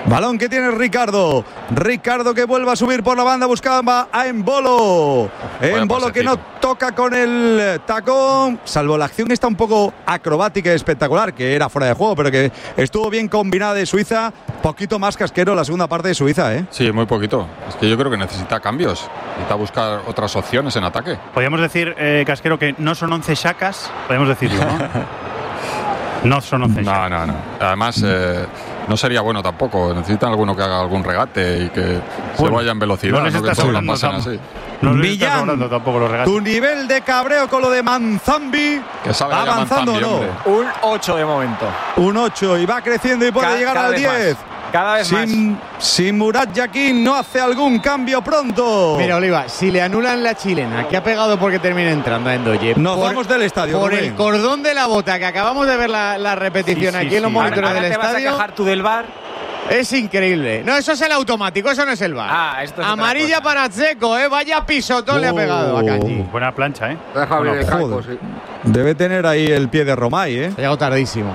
Balón que tiene Ricardo. Ricardo que vuelve a subir por la banda, buscaba a Embolo. Embolo que no toca con el tacón, salvo la acción está un poco acrobática y espectacular, que era fuera de juego, pero que estuvo bien combinada de Suiza. Poquito más Casquero la segunda parte de Suiza, ¿eh? Sí, muy poquito. Es que yo creo que necesita cambios. Necesita buscar otras opciones en ataque. Podríamos decir, eh, Casquero, que no son once Xhacas. Podemos decirlo, ¿no? No son once. No, no, no. Además, eh, no sería bueno tampoco. Necesitan alguno que haga algún regate y que bueno, se vaya en velocidad. No les está que sobrando pasen tampoco. así. No les Millán, está sobrando tampoco los regates. tu nivel de cabreo con lo de Manzambi. Que sabe ¿Va avanzando o no? Un ocho de momento. Un ocho y va creciendo y puede Ca llegar cada al vez diez. Más. Cada vez sin, más. Si Murat Yakin no hace algún cambio pronto. Mira, Oliva, si le anulan la chilena, que ha pegado porque termina entrando a Endoye. Nos por, vamos del estadio. Por Rubén. el cordón de la bota, que acabamos de ver la, la repetición sí, sí, aquí en los sí. monitores ahora, del ahora te estadio. Vas a quejar tú del V A R. Es increíble. No, eso es el automático, eso no es el V A R. Ah, esto es Amarilla para Checo, ¿eh? Vaya pisotón oh. le ha pegado a Kanji. Buena plancha, ¿eh? Deja abrir el campo, sí. Debe tener ahí el pie de Romay, ¿eh? Ha llegado tardísimo.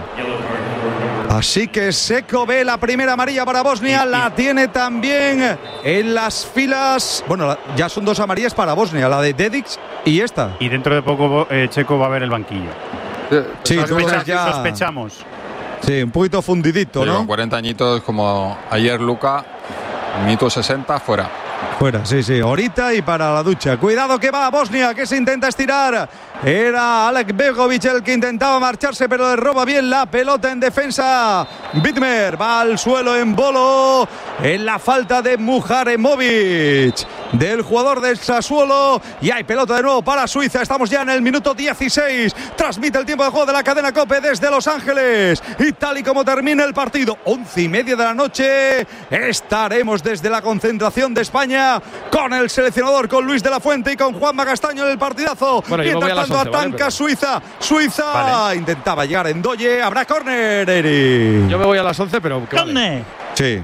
Así que Seco ve la primera amarilla para Bosnia, la tiene también en las filas. Bueno, ya son dos amarillas para Bosnia, la de Dedic y esta. Y dentro de poco eh, Checo va a ver el banquillo. Sí, Sospecha, ya sospechamos. Sí, un poquito fundidito, sí, ¿no? Con cuarenta añitos como ayer Luca, minuto sesenta, fuera. Fuera, sí, sí, ahorita y para la ducha. Cuidado que va a Bosnia, que se intenta estirar. Era Alek Begovic el que intentaba marcharse, pero le roba bien la pelota en defensa. Bitmer va al suelo en Bolo. En la falta de Mujaremovic, del jugador del Sassuolo. Y hay pelota de nuevo para Suiza. Estamos ya en el minuto dieciséis. Transmite el tiempo de juego de la cadena COPE desde Los Ángeles. Y tal y como termina el partido, once y media de la noche, estaremos desde la concentración de España con el seleccionador, con Luis de la Fuente y con Juanma Castaño en el partidazo. Bueno, mientras tanto once, atanca vale, pero... Suiza. Suiza vale. Intentaba llegar en Doye. Habrá córner, Eri. Yo me voy a las once, pero vale. Sí.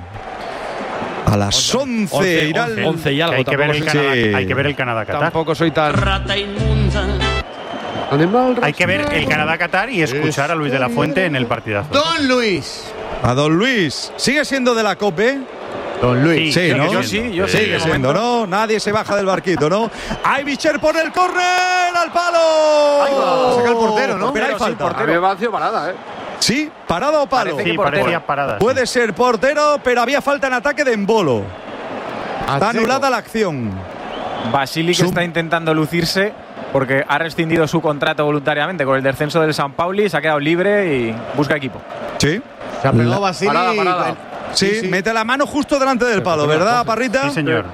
A las once, once irá el... once y algo. Hay que, ver el Canadá, sí. hay que ver el Canadá-Qatar. Tampoco soy tan... Rata inmunda. Hay que ver el Canadá-Qatar y escuchar a Luis de la Fuente en el partidazo. Don Luis. A Don Luis. ¿Sigue siendo de la COPE? Don Luis. Sí, sí, ¿no? Yo sí, yo sí. Sigue siendo, ¿no? Nadie se baja del barquito, ¿no? Hay Bicher por el córner al palo. Ahí va. Saca el portero, ¿no? Pero hay Pero falta. sí, A mí me ha sido parada, ¿eh? Sí, parado o palo. Parece Sí, que parecía parada. Puede sí. ser portero, pero había falta en ataque de Embolo. A Está Checo. anulada la acción. Basilic Sub- está intentando lucirse porque ha rescindido su contrato voluntariamente con el descenso del San Pauli, se ha quedado libre y busca equipo. Sí. Se ha pegado La- Basili. Parada, parada. Sí, Sí, sí. mete la mano justo delante del palo, ¿verdad, Parrita? Sí, señor.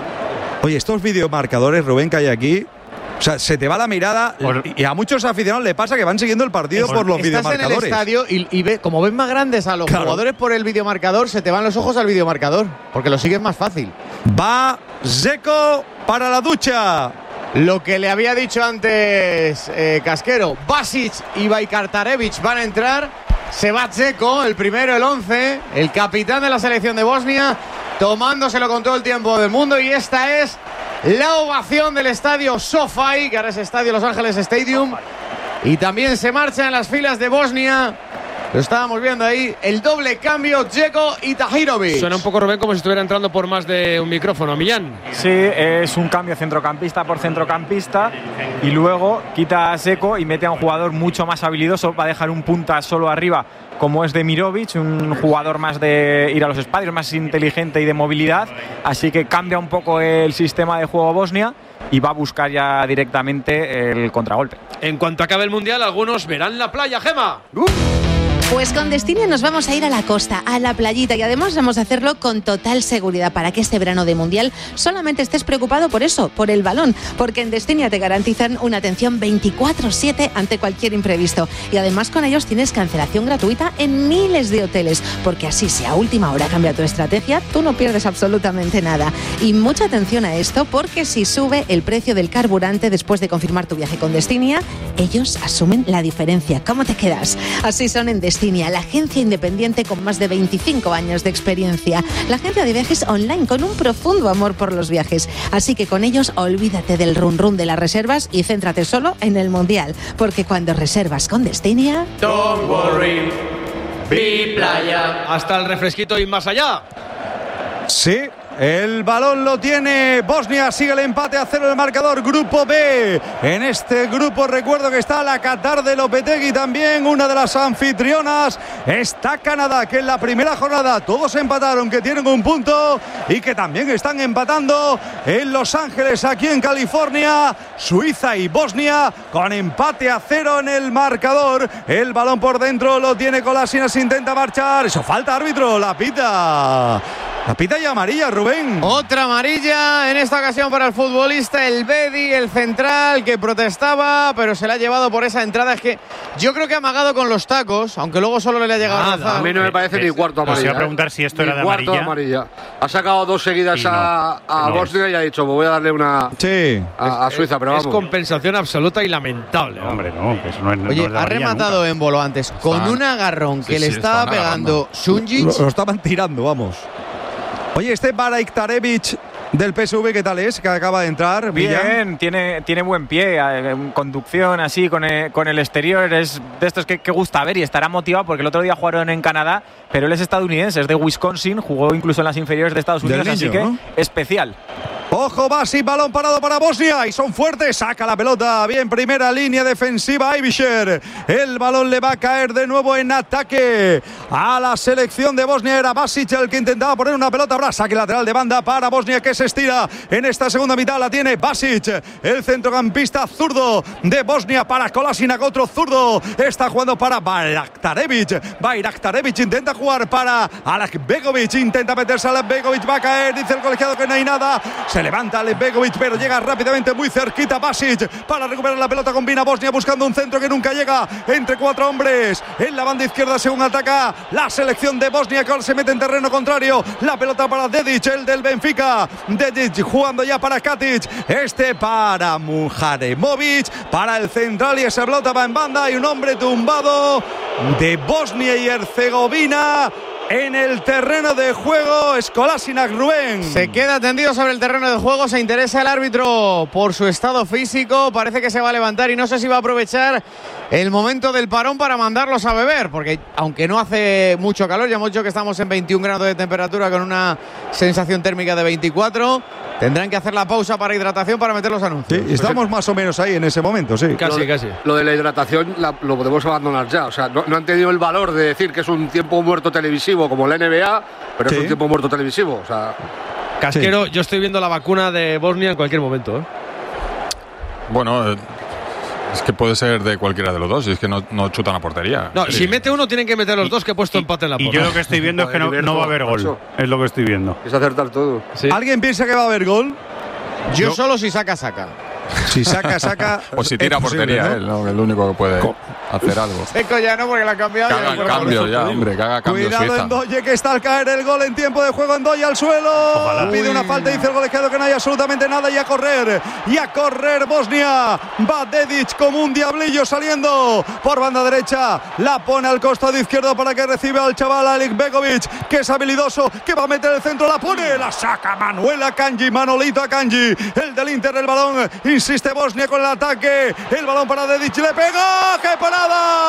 Oye, estos videomarcadores, Rubén, que hay aquí, o sea, se te va la mirada Por- y a muchos aficionados le pasa que van siguiendo el partido por los Estás en el videomarcadores. estadio y, y ve, como ves más grandes a los Claro. jugadores por el videomarcador, se te van los ojos al videomarcador, porque lo sigues más fácil. Va Zeko para la ducha. Lo que le había dicho antes eh, Casquero, Basic y Bajkartarevic van a entrar. Se va Checo, el primero, el once, el capitán de la selección de Bosnia, tomándoselo con todo el tiempo del mundo. Y esta es la ovación del estadio SoFi, que ahora es Estadio Los Ángeles Stadium. Y también se marcha en las filas de Bosnia. Lo estábamos viendo ahí, el doble cambio, Dzeko y Tahirovic. Suena un poco, Rubén, como si estuviera entrando por más de un micrófono. Millán. Sí, es un cambio centrocampista por centrocampista y luego quita a Seco y mete a un jugador mucho más habilidoso. Va a dejar un punta solo arriba, como es Demirovic, un jugador más de ir a los espacios, más inteligente y de movilidad. Así que cambia un poco el sistema de juego Bosnia y va a buscar ya directamente el contragolpe. En cuanto acabe el Mundial, algunos verán la playa, Gema. Uh. Pues con Destinia nos vamos a ir a la costa, a la playita, y además vamos a hacerlo con total seguridad para que este verano de Mundial solamente estés preocupado por eso, por el balón, porque en Destinia te garantizan una atención veinticuatro siete ante cualquier imprevisto, y además con ellos tienes cancelación gratuita en miles de hoteles, porque así si a última hora cambia tu estrategia, tú no pierdes absolutamente nada. Y mucha atención a esto, porque si sube el precio del carburante después de confirmar tu viaje con Destinia, ellos asumen la diferencia. ¿Cómo te quedas? Así son en Destinia. Destinia, la agencia independiente con más de veinticinco años de experiencia. La agencia de viajes online con un profundo amor por los viajes. Así que con ellos olvídate del run run de las reservas y céntrate solo en el Mundial. Porque cuando reservas con Destinia... Don't worry. Vi playa. Hasta el refresquito y más allá. Sí. El balón lo tiene Bosnia, sigue el empate a cero el marcador. Grupo B. En este grupo recuerdo que está la Qatar de Lopetegui también, una de las anfitrionas. Está Canadá, que en la primera jornada todos empataron, que tienen un punto y que también están empatando en Los Ángeles, aquí en California. Suiza y Bosnia con empate a cero en el marcador. El balón por dentro lo tiene Kolasinac, intenta marchar. Eso falta, árbitro, la pita. La pita y amarilla, Rubén. Otra amarilla, en esta ocasión para el futbolista El Bedi, el central, que protestaba, pero se la ha llevado por esa entrada. Es que yo creo que ha amagado con los tacos, aunque luego solo le ha llegado a rozar. A mí no me parece ni cuarto amarilla. Os iba a preguntar si esto ni era de cuarto amarilla. amarilla. Ha sacado dos seguidas no, a, a no Bosnia y ha dicho, me voy a darle una sí. a, a Suiza, pero vamos. Es compensación absoluta y lamentable. Hombre, no, que eso no es. Oye, no es ha rematado nunca. en bolo antes con Están, un agarrón que sí, le sí, estaba estaban pegando Sunjic. Lo, lo estaban tirando, vamos. Oye, este Baraktarevic del P S V, ¿qué tal es? Que acaba de entrar. Bien, tiene, tiene buen pie, eh, conducción así con el, con el exterior, es de estos que, que gusta ver y estará motivado porque el otro día jugaron en Canadá, pero él es estadounidense, es de Wisconsin, jugó incluso en las inferiores de Estados Unidos, niño, así que ¿no? especial. Ojo, Basi, balón parado para Bosnia y son fuertes, saca la pelota, bien, primera línea defensiva Ivisher, el balón le va a caer de nuevo en ataque a la selección de Bosnia, era Basic el que intentaba poner una pelota, habrá saque lateral de banda para Bosnia que se estira en esta segunda mitad, la tiene Basic, el centrocampista zurdo de Bosnia para Kolasinac, otro zurdo, está jugando para Baraktarevic, Baraktarevic intenta jugar para Alek Begovic, intenta meterse a Alek Begovic, va a caer, dice el colegiado que no hay nada, se levanta Alek Begovic, pero llega rápidamente muy cerquita Basic para recuperar la pelota, combina Bosnia buscando un centro que nunca llega entre cuatro hombres en la banda izquierda según ataca la selección de Bosnia, que se mete en terreno contrario, la pelota para Dedic, el del Benfica, Dedic jugando ya para Katic, este para Mujaremovic, para el central y esa pelota va en banda y un hombre tumbado de Bosnia y Herzegovina en el terreno de juego. Es Kolasinac, Rubén. Se queda tendido sobre el terreno de juego, se interesa el árbitro por su estado físico, parece que se va a levantar y no sé si va a aprovechar el momento del parón para mandarlos a beber, porque aunque no hace mucho calor, ya hemos dicho que estamos en veintiún grados de temperatura con una sensación térmica de veinticuatro, tendrán que hacer la pausa para hidratación para meter los anuncios. Sí, estamos más o menos ahí en ese momento, sí. Casi, lo, casi. Lo de la hidratación la, lo podemos abandonar ya. O sea, no, no han tenido el valor de decir que es un tiempo muerto televisivo como la N B A, pero sí. Es un tiempo muerto televisivo. O sea, Casquero, sí. Yo estoy viendo la vacuna de Bosnia en cualquier momento, ¿eh? Bueno, eh, es que puede ser de cualquiera de los dos, y es que no, no chutan a portería. No, sí. Si mete uno, tienen que meter los dos, que he puesto empate en la Y porra. yo lo que estoy viendo es que no, no va a haber gol. Es lo que estoy viendo. Es acertar todo. ¿Sí? ¿Alguien piensa que va a haber gol? Yo, yo solo si saca, saca. Si saca, saca. O si tira a portería, ¿no? Él, ¿no? El único que puede Co hacer algo. Seco ya no, porque la ha cambiado. Que haga cambio ya, hombre, que haga cambio. Cuidado Suiza. en Doye, que está al caer el gol en tiempo de juego. En Doye al suelo. Ojalá. Pide una falta, dice el colegiado que no hay absolutamente nada. Y a correr, y a correr Bosnia. Va Dedic como un diablillo saliendo por banda derecha. La pone al costado izquierdo para que reciba al chaval Alek Begovic, que es habilidoso, que va a meter el centro. La pone, la saca Manuel Akanji, Manolito Akanji, el del Inter, el balón. Insiste Bosnia con el ataque. El balón para Dedic, le pega. ¡Qué parada!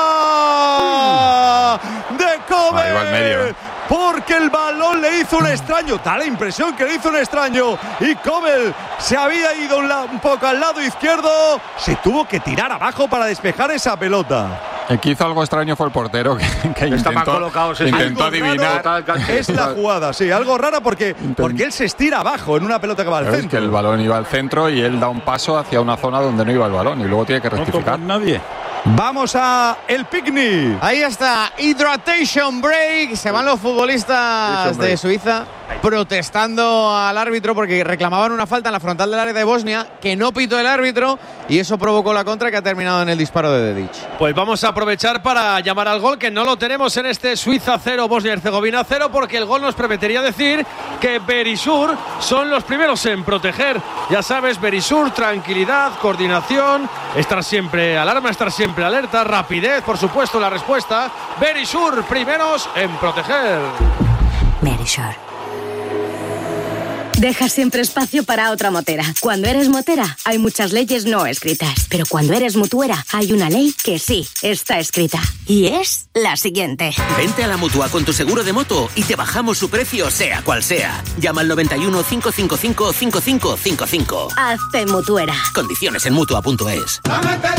De Kobe. Ahí va al medio. Porque el balón le hizo un extraño. Da la impresión que le hizo un extraño. Y Kobel se había ido un, un poco al lado izquierdo. Se tuvo que tirar abajo para despejar esa pelota. El que hizo algo extraño fue el portero, que, que Está intentó, mal colocado, sí, intentó adivinar. Raro, es la jugada, sí, algo raro porque, porque él se estira abajo en una pelota que va al es centro. Que el balón iba al centro y él da un paso hacia una zona donde no iba el balón y luego tiene que rectificar. No nadie. Vamos a el picnic. Ahí está, Hydration Break. Se van los futbolistas de Suiza protestando al árbitro porque reclamaban una falta en la frontal del área de Bosnia que no pitó el árbitro y eso provocó la contra que ha terminado en el disparo de Dedic. Pues vamos a aprovechar para llamar al gol, que no lo tenemos en este Suiza cero, Bosnia-Herzegovina cero, porque el gol nos permitiría decir que Berisur son los primeros en proteger. Ya sabes, Berisur, tranquilidad, coordinación, estar siempre alarma, estar siempre alerta, rapidez, por supuesto, la respuesta. Berisur, primeros en proteger. Berisur. Deja siempre espacio para otra motera. Cuando eres motera, hay muchas leyes no escritas. Pero cuando eres mutuera, hay una ley que sí está escrita. Y es la siguiente. Vente a la Mutua con tu seguro de moto y te bajamos su precio, sea cual sea. Llama al noventa y uno, cinco cinco cinco, cinco cinco cinco cinco. Hazte mutuera. Condiciones en mutua punto es.